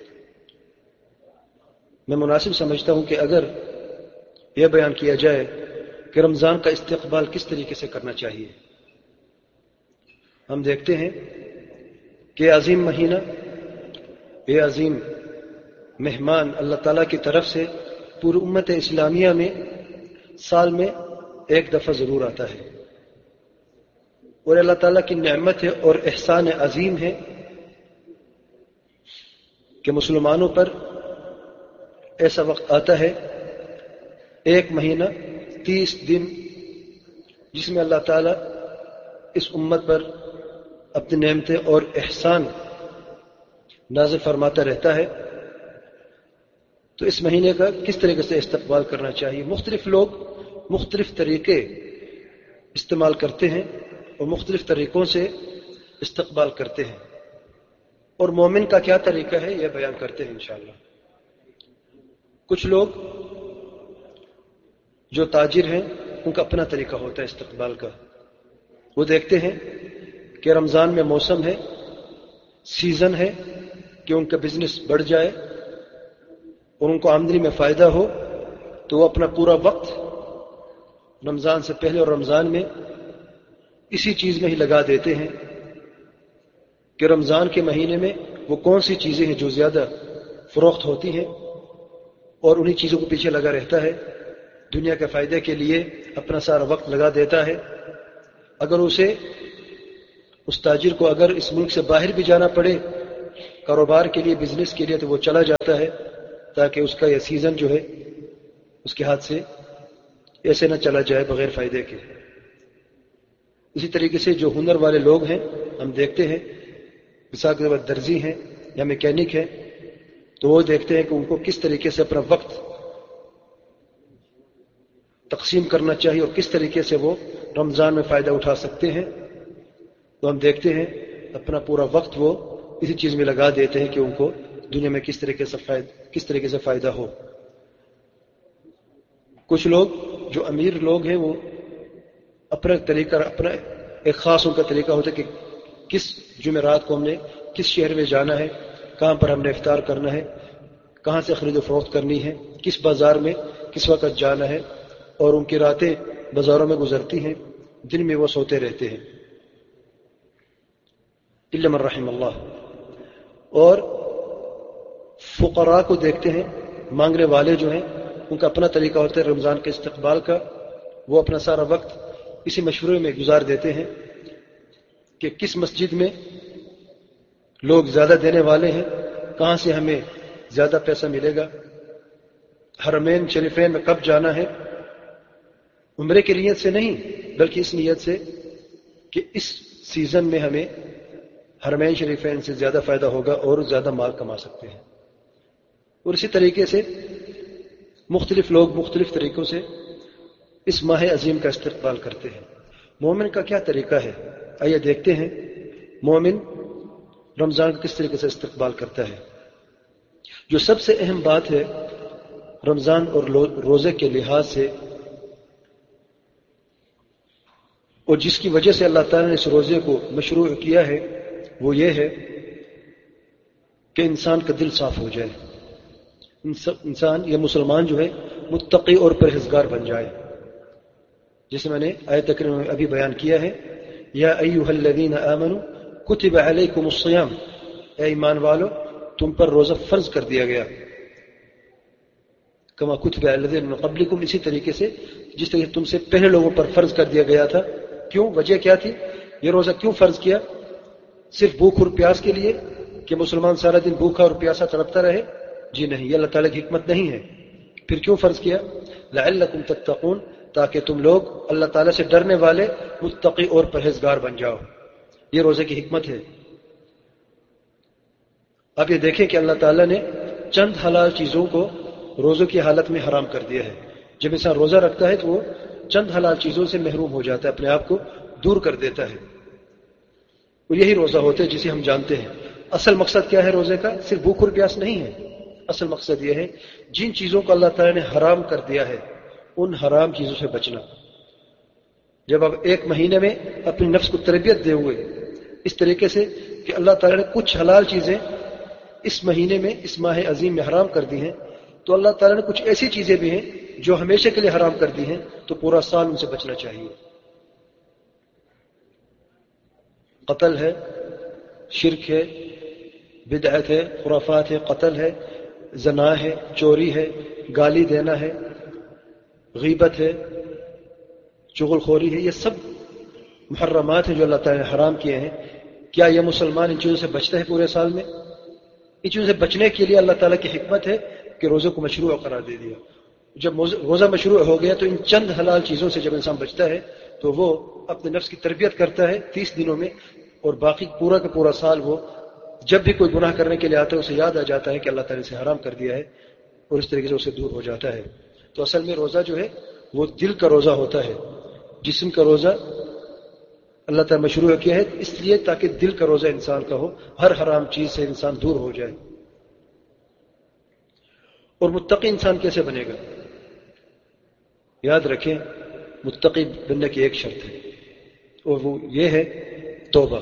میں مناسب سمجھتا ہوں کہ اگر یہ بیان کیا جائے کہ رمضان کا استقبال کس طریقے سے کرنا چاہیے. ہم دیکھتے ہیں کہ عظیم مہینہ، یہ عظیم مہمان اللہ تعالیٰ کی طرف سے پوری امت اسلامیہ میں سال میں ایک دفعہ ضرور آتا ہے، اور اللہ تعالیٰ کی نعمت ہے اور احسان عظیم ہے کہ مسلمانوں پر ایسا وقت آتا ہے، ایک مہینہ 30 دن، جس میں اللہ تعالیٰ اس امت پر اپنی نعمتیں اور احسان نازل فرماتا رہتا ہے، تو اس مہینے کا کس طریقے سے استقبال کرنا چاہیے؟ مختلف لوگ مختلف طریقے استعمال کرتے ہیں اور مختلف طریقوں سے استقبال کرتے ہیں، اور مومن کا کیا طریقہ ہے یہ بیان کرتے ہیں انشاءاللہ۔ کچھ لوگ جو تاجر ہیں ان کا اپنا طریقہ ہوتا ہے استقبال کا۔ وہ دیکھتے ہیں کہ رمضان میں موسم ہے، سیزن ہے کہ ان کا بزنس بڑھ جائے اور ان کو آمدنی میں فائدہ ہو، تو وہ اپنا پورا وقت رمضان سے پہلے اور رمضان میں اسی چیز میں ہی لگا دیتے ہیں کہ رمضان کے مہینے میں وہ کون سی چیزیں ہیں جو زیادہ فروخت ہوتی ہیں، اور انہی چیزوں کو پیچھے لگا رہتا ہے، دنیا کے فائدے کے لیے اپنا سارا وقت لگا دیتا ہے۔ اگر اس تاجر کو اگر اس ملک سے باہر بھی جانا پڑے کاروبار کے لیے، بزنس کے لیے، تو وہ چلا جاتا ہے تاکہ اس کا یہ سیزن جو ہے اس کے ہاتھ سے ایسے نہ چلا جائے بغیر فائدے کے۔ اسی طریقے سے جو ہنر والے لوگ ہیں ہم دیکھتے ہیں، مثال کے طور پر درزی ہیں یا میکینک ہیں، تو وہ دیکھتے ہیں کہ ان کو کس طریقے سے اپنا وقت تقسیم کرنا چاہیے اور کس طریقے سے وہ رمضان میں فائدہ اٹھا سکتے ہیں۔ تو ہم دیکھتے ہیں اپنا پورا وقت وہ اسی چیز میں لگا دیتے ہیں کہ ان کو دنیا میں کس طریقے سے فائدہ ہو۔ کچھ لوگ جو امیر لوگ ہیں وہ اپنا طریقہ، اپنا ایک خاص ان کا طریقہ ہوتا ہے کہ کس جمعرات کو ہم نے کس شہر میں جانا ہے، کہاں پر ہم نے افطار کرنا ہے، کہاں سے خرید و فروخت کرنی ہے، کس بازار میں کس وقت جانا ہے، اور ان کی راتیں بازاروں میں گزرتی ہیں، دن میں وہ سوتے رہتے ہیں الا من رحم اللہ۔ اور فقراء کو دیکھتے ہیں، مانگنے والے جو ہیں ان کا اپنا طریقہ ہوتا ہے رمضان کے استقبال کا، وہ اپنا سارا وقت اسی مشورے میں گزار دیتے ہیں کہ کس مسجد میں لوگ زیادہ دینے والے ہیں، کہاں سے ہمیں زیادہ پیسہ ملے گا، حرمین شریفین میں کب جانا ہے، عمرے کی نیت سے نہیں بلکہ اس نیت سے کہ اس سیزن میں ہمیں حرمین شریفین سے زیادہ فائدہ ہوگا اور زیادہ مال کما سکتے ہیں۔ اور اسی طریقے سے مختلف لوگ مختلف طریقوں سے اس ماہ عظیم کا استقبال کرتے ہیں۔ مومن کا کیا طریقہ ہے؟ آئیے دیکھتے ہیں مومن رمضان کا کس طریقے سے استقبال کرتا ہے۔ جو سب سے اہم بات ہے رمضان اور روزے کے لحاظ سے، اور جس کی وجہ سے اللہ تعالیٰ نے اس روزے کو مشروع کیا ہے، وہ یہ ہے کہ انسان کا دل صاف ہو جائے، انسان یا مسلمان جو ہے متقی اور پرہیزگار بن جائے، جسے میں نے آیت کریمہ میں ابھی بیان کیا ہے، یا ایھا الذین آمنوا کتب علیکم الصیام، اے ایمان والو تم پر روزہ فرض کر دیا گیا، کما کتب علی الذین من قبلکم، اسی طریقے سے جس طریقے سے تم سے پہلے لوگوں پر فرض کر دیا گیا تھا۔ کیوں؟ وجہ کیا تھی؟ یہ روزہ کیوں فرض کیا؟ صرف بھوک اور پیاس کے لیے کہ مسلمان سارا دن بھوکا اور پیاسا تڑپتا رہے؟ جی نہیں، یہ اللہ تعالیٰ کی حکمت نہیں ہے۔ پھر کیوں فرض کیا؟ لعلکم تتقون، تاکہ تم لوگ اللہ تعالیٰ سے ڈرنے والے متقی اور پرہیزگار بن جاؤ، یہ روزے کی حکمت ہے۔ آپ یہ دیکھیں کہ اللہ تعالیٰ نے چند حلال چیزوں کو روزوں کی حالت میں حرام کر دیا ہے۔ جب انسان روزہ رکھتا ہے تو وہ چند حلال چیزوں سے محروم ہو جاتا ہے، اپنے آپ کو دور کر دیتا ہے، اور یہی روزہ ہوتا ہے جسے ہم جانتے ہیں۔ اصل مقصد کیا ہے روزے کا؟ صرف بھوک اور پیاس نہیں ہے، اصل مقصد یہ ہے جن چیزوں کو اللہ تعالیٰ نے حرام کر دیا ہے ان حرام چیزوں سے بچنا۔ جب آپ ایک مہینے میں اپنی نفس کو تربیت دے ہوئے اس طریقے سے کہ اللہ تعالیٰ نے کچھ حلال چیزیں اس مہینے میں، اس ماہ عظیم میں حرام کر دی ہیں، تو اللہ تعالیٰ نے کچھ ایسی چیزیں بھی ہیں جو ہمیشہ کے لیے حرام کر دی ہیں، تو پورا سال ان سے بچنا چاہیے۔ قتل ہے، شرک ہے، بدعت ہے، خرافات ہے، قتل ہے، زنا ہے، چوری ہے، گالی دینا ہے، غیبت ہے، چغل خوری ہے، یہ سب محرمات ہیں جو اللہ تعالیٰ نے حرام کیے ہیں۔ کیا یہ مسلمان ان چیزوں سے بچتا ہے پورے سال میں؟ ان چیزوں سے بچنے کے لیے اللہ تعالیٰ کی حکمت ہے کہ روزے کو مشروع قرار دے دیا۔ جب روزہ مشروع ہو گیا تو ان چند حلال چیزوں سے جب انسان بچتا ہے تو وہ اپنے نفس کی تربیت کرتا ہے، 30 دنوں میں اور باقی پورا کا پورا سال وہ جب بھی کوئی گناہ کرنے کے لیے آتا ہے اسے یاد آ جاتا ہے کہ اللہ تعالیٰ نے اسے حرام کر دیا ہے اور اس طریقے سے اسے دور ہو جاتا ہے. تو اصل میں روزہ جو ہے وہ دل کا روزہ ہوتا ہے. جسم کا روزہ اللہ تعالیٰ مشروع کیا ہے اس لیے تاکہ دل کا روزہ انسان کا ہو، ہر حرام چیز سے انسان دور ہو جائے. اور متقی انسان کیسے بنے گا؟ یاد رکھیں متقی بننے کی ایک شرط ہے اور وہ یہ ہے توبہ.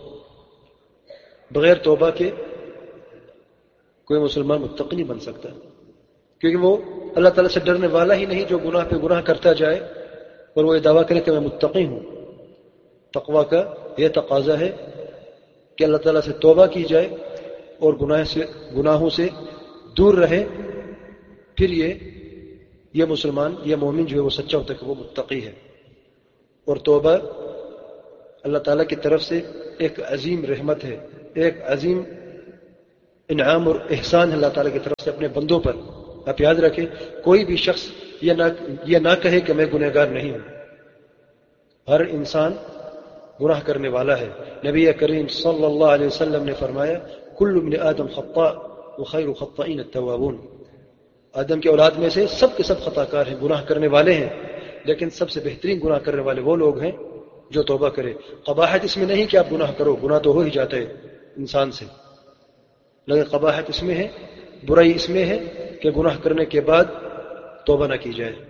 بغیر توبہ کے کوئی مسلمان متقی نہیں بن سکتا، کیونکہ وہ اللہ تعالیٰ سے ڈرنے والا ہی نہیں جو گناہ پہ گناہ کرتا جائے اور وہ یہ دعویٰ کرے کہ میں متقی ہوں. تقویٰ کا یہ تقاضا ہے کہ اللہ تعالیٰ سے توبہ کی جائے اور گناہوں سے دور رہے، پھر یہ مسلمان یہ مومن جو ہے وہ سچا ہوتا ہے کہ وہ متقی ہے. اور توبہ اللہ تعالیٰ کی طرف سے ایک عظیم رحمت ہے، ایک عظیم انعام اور احسان ہے اللہ تعالیٰ کی طرف سے اپنے بندوں پر. آپ یاد رکھیں کوئی بھی شخص یہ نہ کہے کہ میں گنہگار نہیں ہوں. ہر انسان گناہ کرنے والا ہے. نبی کریم صلی اللہ علیہ وسلم نے فرمایا کل ابن آدم خطاء وخیر الخطائین التوابون. آدم کی اولاد میں سے سب کے سب خطا کار ہیں، گناہ کرنے والے ہیں، لیکن سب سے بہترین گناہ کرنے والے وہ لوگ ہیں جو توبہ کرے. قباحت اس میں نہیں کہ آپ گناہ کرو، گناہ تو ہو ہی جاتا ہے انسان سے، لیکن قباحت اس میں ہے، برائی اس میں ہے کہ گناہ کرنے کے بعد توبہ نہ کی جائے.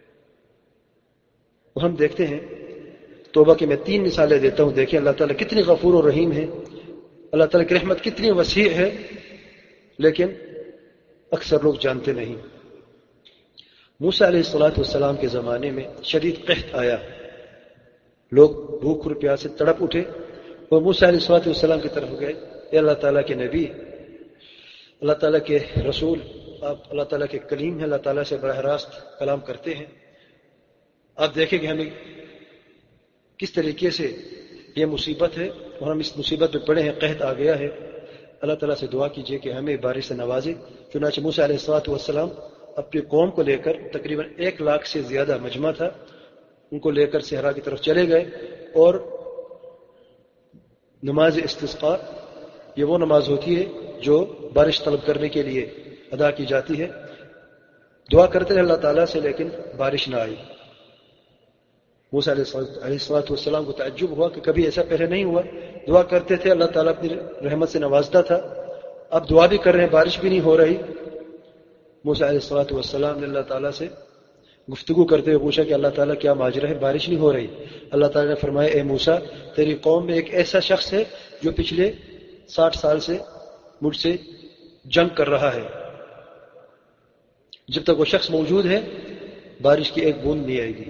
اور ہم دیکھتے ہیں توبہ کی میں 3 مثالیں دیتا ہوں. دیکھیں اللہ تعالیٰ کتنی غفور و رحیم ہے، اللہ تعالیٰ کی رحمت کتنی وسیع ہے، لیکن اکثر لوگ جانتے نہیں. موسیٰ علیہ السلام کے زمانے میں شدید قحط آیا، لوگ بھوک اور پیاس سے تڑپ اٹھے اور موسیٰ علیہ السلام کی طرف گئے. اے اللہ تعالیٰ کے نبی، اللہ تعالیٰ کے رسول، آپ اللہ تعالیٰ کے کلیم ہیں، اللہ تعالیٰ سے براہ راست کلام کرتے ہیں. آپ دیکھیں کہ ہمیں کس طریقے سے یہ مصیبت ہے اور ہم اس مصیبت میں پڑے ہیں، قحط آ گیا ہے. اللہ تعالیٰ سے دعا کیجیے کہ ہمیں بارش سے نوازے. چنانچہ موسیٰ علیہ السلام اپنی قوم کو لے کر، تقریباً 1 لاکھ سے زیادہ مجمع تھا، ان کو لے کر صحرا کی طرف چلے گئے. اور نماز استسقاء یہ وہ نماز ہوتی ہے جو بارش طلب کرنے کے لیے ادا کی جاتی ہے. دعا کرتے ہیں اللہ تعالیٰ سے لیکن بارش نہ آئی. موسیٰ علیہ السلام کو تعجب ہوا کہ کبھی ایسا پہلے نہیں ہوا. دعا کرتے تھے اللہ تعالیٰ اپنی رحمت سے نوازتا تھا، اب دعا بھی کر رہے ہیں بارش بھی نہیں ہو رہی. موسیٰ علیہ السلام نے اللہ تعالیٰ سے گفتگو کرتے ہوئے پوچھا کہ اللہ تعالیٰ کیا ماجرا ہے، بارش نہیں ہو رہی. اللہ تعالیٰ نے فرمایا اے موسیٰ تیری قوم میں ایک ایسا شخص ہے جو پچھلے 60 سال سے مجھ سے جنگ کر رہا ہے، جب تک وہ شخص موجود ہے بارش کی ایک بوند نہیں آئے گی،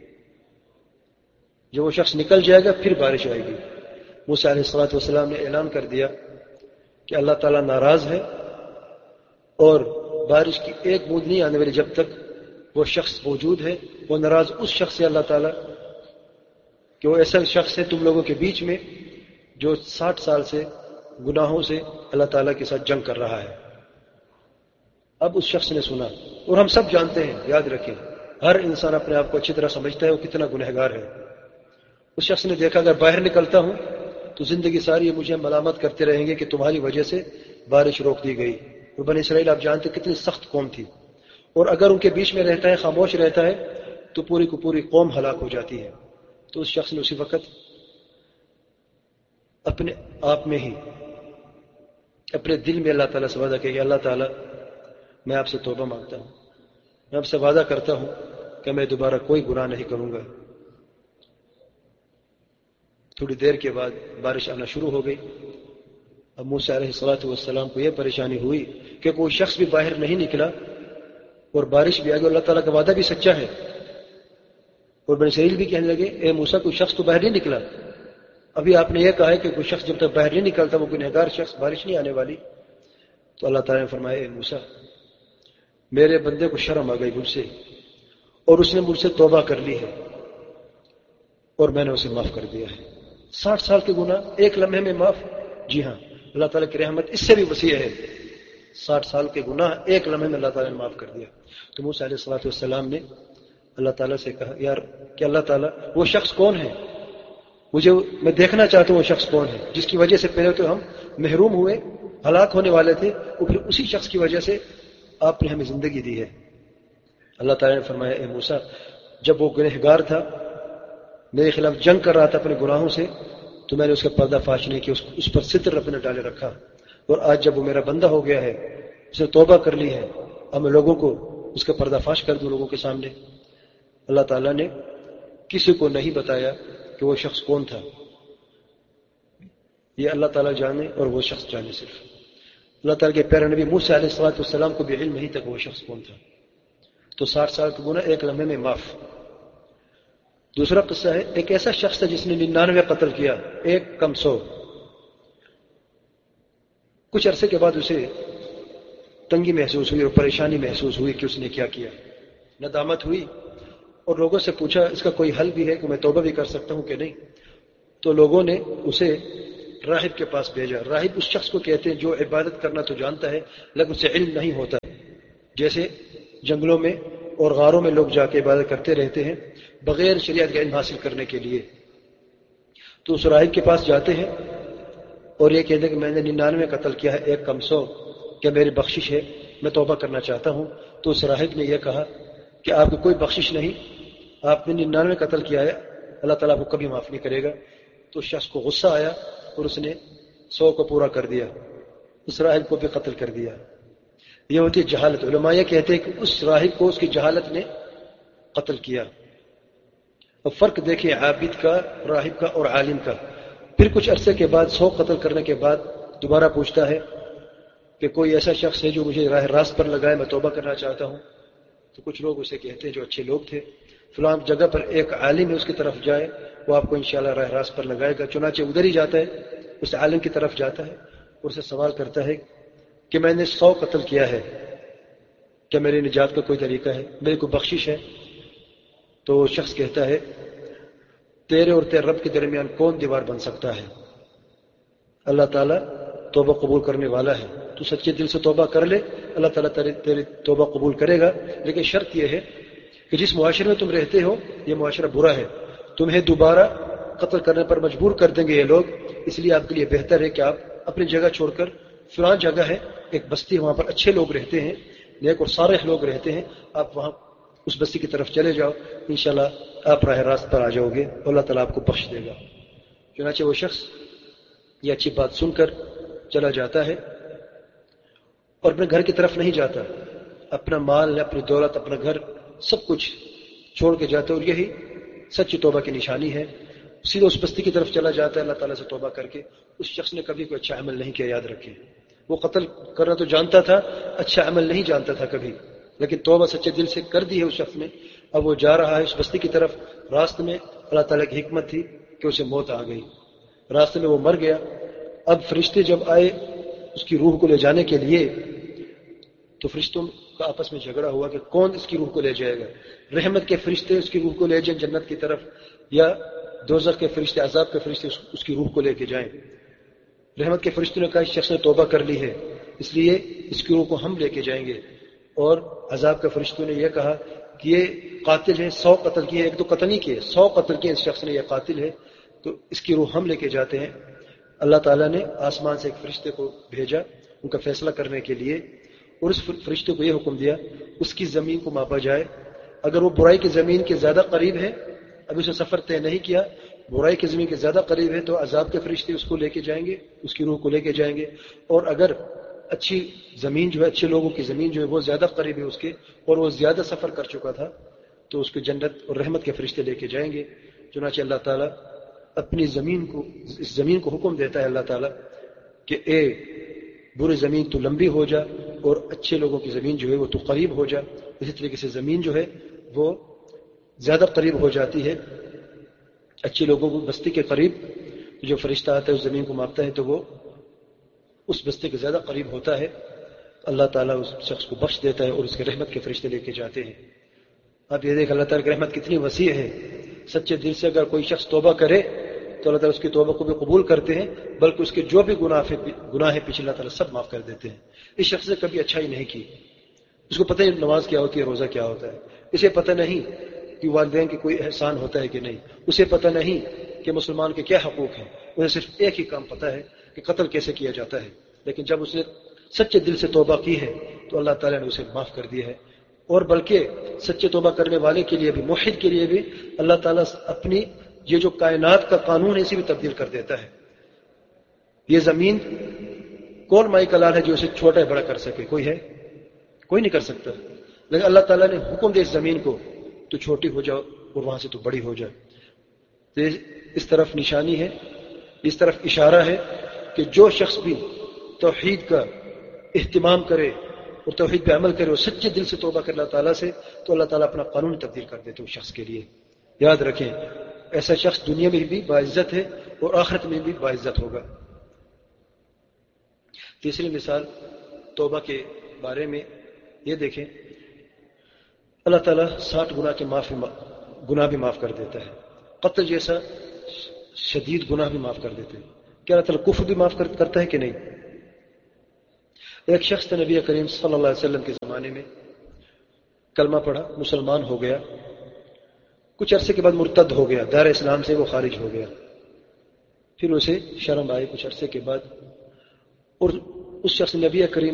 جب وہ شخص نکل جائے گا پھر بارش آئے گی. موسیٰ علیہ السلام نے اعلان کر دیا کہ اللہ تعالیٰ ناراض ہے اور بارش کی ایک بوند نہیں آنے والی جب تک وہ شخص موجود ہے. وہ ناراض اس شخص سے اللہ تعالیٰ کہ وہ ایسا شخص ہے تم لوگوں کے بیچ میں جو 60 سال سے گناہوں سے اللہ تعالیٰ کے ساتھ جنگ کر رہا ہے. اب اس شخص نے سنا، اور ہم سب جانتے ہیں، یاد رکھیں ہر انسان اپنے آپ کو اچھی طرح سمجھتا ہے وہ کتنا گنہگار ہے. اس شخص نے دیکھا اگر باہر نکلتا ہوں تو زندگی ساری مجھے ملامت کرتے رہیں گے کہ تمہاری وجہ سے بارش روک دی گئی. اور بنی اسرائیل آپ جانتے کتنی سخت قوم تھی، اور اگر ان کے بیچ میں رہتا ہے، خاموش رہتا ہے، تو پوری کو پوری قوم ہلاک ہو جاتی ہے. تو اس شخص نے اسی وقت اپنے آپ میں ہی اپنے دل میں اللہ تعالیٰ سے وعدہ کیا کہ اللہ تعالیٰ میں آپ سے توبہ مانگتا ہوں، میں آپ سے وعدہ کرتا ہوں کہ میں دوبارہ کوئی گناہ نہیں کروں گا. تھوڑی دیر کے بعد بارش آنا شروع ہو گئی. اب موسیٰ علیہ السلام کو یہ پریشانی ہوئی کہ کوئی شخص بھی باہر نہیں نکلا اور بارش بھی آ گئی. اللہ تعالیٰ کا وعدہ بھی سچا ہے. اور بنی اسرائیل بھی کہنے لگے اے موسیٰ کوئی شخص تو باہر نہیں نکلا، ابھی آپ نے یہ کہا ہے کہ کوئی شخص جب تک باہر نہیں نکلتا وہ گنہگار شخص، بارش نہیں آنے والی. تو اللہ تعالیٰ نے فرمایا اے موسیٰ میرے بندے کو شرم آ گئی مجھ سے اور اس نے مجھ سے توبہ کر لی ہے اور میں نے اسے معاف کر دیا ہے. 60 سال کے گناہ ایک لمحے میں معاف. جی ہاں اللہ تعالیٰ کی رحمت اس سے بھی وسیع ہے. 60 سال کے گناہ ایک لمحے میں اللہ تعالیٰ نے معاف کر دیا. تو موسیٰ علیہ السلام نے اللہ تعالیٰ سے کہا یار کہ اللہ تعالیٰ وہ شخص کون ہے میں دیکھنا چاہتا ہوں وہ شخص کون ہے جس کی وجہ سے پہلے تو ہم محروم ہوئے، ہلاک ہونے والے تھے، اور پھر اسی شخص کی وجہ سے آپ نے ہمیں زندگی دی ہے۔ اللہ تعالیٰ نے فرمایا اے موسیٰ، جب وہ گنہگار تھا، میرے خلاف جنگ کر رہا تھا اپنے گناہوں سے، تو میں نے اس کا پردہ فاش نہیں کیا، اس پر ستر رب نے ڈالے رکھا، اور آج جب وہ میرا بندہ ہو گیا ہے، اس نے توبہ کر لی ہے، اب میں لوگوں کو اس کا پردہ فاش کر دوں لوگوں کے سامنے۔ اللہ تعالیٰ نے کسی کو نہیں بتایا کہ وہ شخص کون تھا، یہ اللہ تعالیٰ جانے اور وہ شخص جانے صرف۔ اللہ تعالیٰ کے پیارے نبی موسیٰ علیہ السلام کو بھی علم نہیں تھا کہ وہ شخص کون تھا، تو 60 سال کا گناہ ایک لمحے میں معاف۔ دوسرا قصہ ہے، ایک ایسا شخص ہے جس نے 99 قتل کیا، ایک کم 100۔ کچھ عرصے کے بعد اسے تنگی محسوس ہوئی اور پریشانی محسوس ہوئی کہ اس نے کیا کیا، ندامت ہوئی، اور لوگوں سے پوچھا اس کا کوئی حل بھی ہے کہ میں توبہ بھی کر سکتا ہوں کہ نہیں؟ تو لوگوں نے اسے راہب کے پاس بھیجا۔ راہب اس شخص کو کہتے ہیں جو عبادت کرنا تو جانتا ہے لیکن اسے علم نہیں ہوتا، جیسے جنگلوں میں اور غاروں میں لوگ جا کے عبادت کرتے رہتے ہیں بغیر شریعت کا علم حاصل کرنے کے لیے۔ تو اس راہب کے پاس جاتے ہیں اور یہ کہتے ہیں کہ میں نے 99 قتل کیا ہے، ایک کم 100، کیا میری بخشش ہے؟ میں توبہ کرنا چاہتا ہوں۔ تو اس راہب نے یہ کہا کہ آپ کو کوئی بخشش نہیں، آپ نے 99 قتل کیا ہے، اللہ تعالیٰ کو کبھی معاف نہیں کرے گا۔ تو اس شخص کو غصہ آیا اور اس نے 100 کو پورا کر دیا، اس راہب کو بھی قتل کر دیا۔ یہ ہوتی ہے جہالت۔ علماء یہ کہتے ہیں کہ اس راہب کو اس کی جہالت نے قتل کیا۔ اب فرق دیکھیں عابد کا، راہب کا اور عالم کا۔ پھر کچھ عرصے کے بعد 100 قتل کرنے کے بعد دوبارہ پوچھتا ہے کہ کوئی ایسا شخص ہے جو مجھے راہ راست پر لگائے، میں توبہ کرنا چاہتا ہوں۔ تو کچھ لوگ اسے کہتے ہیں جو اچھے لوگ تھے، فلاں جگہ پر ایک عالم ہے، اس کی طرف جائے، وہ آپ کو انشاءاللہ راہ راست پر لگائے گا۔ چنانچہ ادھر ہی جاتا ہے، اس عالم کی طرف جاتا ہے اور اسے سوال کرتا ہے کہ میں نے 100 قتل کیا ہے، کیا میرے نجات کا کوئی طریقہ ہے، میری کوئی بخشش ہے؟ تو وہ شخص کہتا ہے تیرے اور تیرے رب کے درمیان کون دیوار بن سکتا ہے؟ اللہ تعالیٰ توبہ قبول کرنے والا ہے، تو سچے دل سے توبہ کر لے، اللہ تعالیٰ تیری توبہ قبول کرے گا۔ لیکن شرط یہ ہے کہ جس معاشرے میں تم رہتے ہو یہ معاشرہ برا ہے، تمہیں دوبارہ قتل کرنے پر مجبور کر دیں گے یہ لوگ، اس لیے آپ کے لیے بہتر ہے کہ آپ اپنی جگہ چھوڑ کر، فلاں جگہ ہے ایک بستی، وہاں پر اچھے لوگ رہتے ہیں، نیک اور صالح لوگ رہتے ہیں، آپ وہاں اس بستی کی طرف چلے جاؤ، انشاءاللہ آپ راہ راست پر آ جاؤ گے، اللہ تعالیٰ آپ کو بخش دے گا۔ چنانچہ وہ شخص یہ اچھی بات سن کر چلا جاتا ہے اور اپنے گھر کی طرف نہیں جاتا، اپنا مال، اپنی دولت، اپنا گھر سب کچھ چھوڑ کے جاتا ہے، اور یہی سچی توبہ کی نشانی ہے۔ سیدھا اس بستی کی طرف چلا جاتا ہے اللہ تعالیٰ سے توبہ کر کے۔ اس شخص نے کبھی کوئی اچھا عمل نہیں کیا، یاد رکھیں، وہ قتل کرنا تو جانتا تھا، اچھا عمل نہیں جانتا تھا کبھی، لیکن توبہ سچے دل سے کر دی ہے اس شخص نے۔ اب وہ جا رہا ہے اس بستی کی طرف، راستے میں اللہ تعالیٰ کی حکمت تھی کہ اسے موت آ گئی، راستے میں وہ مر گیا۔ اب فرشتے جب آئے اس کی روح کو لے جانے کے لیے، تو فرشتوں کا آپس میں جھگڑا ہوا کہ کون اس کی روح کو لے جائے گا، رحمت کے فرشتے اس کی روح کو لے جائیں جنت کی طرف، یا دوزخ کے فرشتے، عذاب کے فرشتے اس کی روح کو لے کے جائیں۔ رحمت کے فرشتوں نے کہا اس شخص نے توبہ کر لی ہے، اس لیے اس کی روح کو ہم لے کے جائیں گے، اور عذاب کے فرشتوں نے یہ کہا کہ یہ قاتل ہے، 100 قتل کیے، ایک تو قتل نہیں کیے، 100 قتل کیے اس شخص نے، یہ قاتل ہے، تو اس کی روح ہم لے کے جاتے ہیں۔ اللہ تعالیٰ نے آسمان سے ایک فرشتے کو بھیجا ان کا فیصلہ کرنے کے لیے، اور اس فرشتے کو یہ حکم دیا اس کی زمین کو ماپا جائے، اگر وہ برائی کی زمین کے زیادہ قریب ہے، ابھی اسے سفر طے نہیں کیا، برائی کی زمین کے زیادہ قریب ہے تو عذاب کے فرشتے اس کو لے کے جائیں گے، اس کی روح کو لے کے جائیں گے، اور اگر اچھی زمین جو ہے، اچھے لوگوں کی زمین جو ہے وہ زیادہ قریب ہے اس کے، اور وہ زیادہ سفر کر چکا تھا، تو اس کو جنت اور رحمت کے فرشتے لے کے جائیں گے۔ چنانچہ اللہ تعالیٰ اپنی زمین کو، اس زمین کو حکم دیتا ہے اللہ تعالیٰ کہ اے بری زمین تو لمبی ہو جا، اور اچھے لوگوں کی زمین جو ہے وہ تو قریب ہو جا۔ اسی طریقے سے زمین جو ہے وہ زیادہ قریب ہو جاتی ہے اچھے لوگوں کو بستی کے قریب، جو فرشتہ آتا ہے اس زمین کو ماپتا ہے تو وہ اس بستی کے زیادہ قریب ہوتا ہے، اللہ تعالیٰ اس شخص کو بخش دیتا ہے اور اس کے رحمت کے فرشتے لے کے جاتے ہیں۔ اب یہ دیکھ اللہ تعالیٰ کی رحمت کتنی وسیع ہے، سچے دل سے اگر کوئی شخص توبہ کرے تو اللہ تعالیٰ اس کی توبہ کو بھی قبول کرتے ہیں، بلکہ اس کے جو بھی گناہ ہے پیچھے اللہ تعالیٰ سب معاف کر دیتے ہیں۔ اس شخص نے کبھی اچھائی نہیں کی، اس کو پتہ نہیں نماز کیا ہوتی ہے، روزہ کیا ہوتا ہے، اسے پتہ نہیں کہ والدین کی کوئی احسان ہوتا ہے کہ نہیں، اسے پتہ نہیں کہ مسلمان کے کیا حقوق ہیں، انہیں صرف ایک ہی کام پتہ ہے کہ قتل کیسے کیا جاتا ہے، لیکن جب اس نے سچے دل سے توبہ کی ہے تو اللہ تعالیٰ نے اسے معاف کر دیا ہے، اور بلکہ سچے توبہ کرنے والے کے لیے بھی، موحد کے لیے بھی اللہ تعالیٰ اپنی یہ جو کائنات کا قانون ہے اسے بھی تبدیل کر دیتا ہے۔ یہ زمین کون مائی کا لال ہے جو اسے چھوٹا بڑا کر سکے؟ کوئی ہے؟ کوئی نہیں کر سکتا، لیکن اللہ تعالیٰ نے حکم دے اس زمین کو تو چھوٹی ہو جاؤ اور وہاں سے تو بڑی ہو جائے۔ تو اس طرف نشانی ہے، اس طرف اشارہ ہے کہ جو شخص بھی توحید کا اہتمام کرے اور توحید پہ عمل کرے اور سچے دل سے توبہ کرے اللہ تعالیٰ سے، تو اللہ تعالیٰ اپنا قانون تبدیل کر دیتے اس شخص کے لیے۔ یاد رکھیں، ایسا شخص دنیا میں بھی باعزت ہے اور آخرت میں بھی باعزت ہوگا۔ تیسری مثال توبہ کے بارے میں یہ دیکھیں، اللہ تعالیٰ 60 گناہ بھی معاف کر دیتا ہے، قتل جیسا شدید گناہ بھی معاف کر دیتے ہیں۔ کیا اللہ تعالیٰ کفر بھی معاف کرتا ہے کہ نہیں؟ ایک شخص تھا نبی کریم صلی اللہ علیہ وسلم کے زمانے میں، کلمہ پڑھا، مسلمان ہو گیا، کچھ عرصے کے بعد مرتد ہو گیا، دار اسلام سے وہ خارج ہو گیا، پھر اسے شرم آئی کچھ عرصے کے بعد، اور اس شخص نبی کریم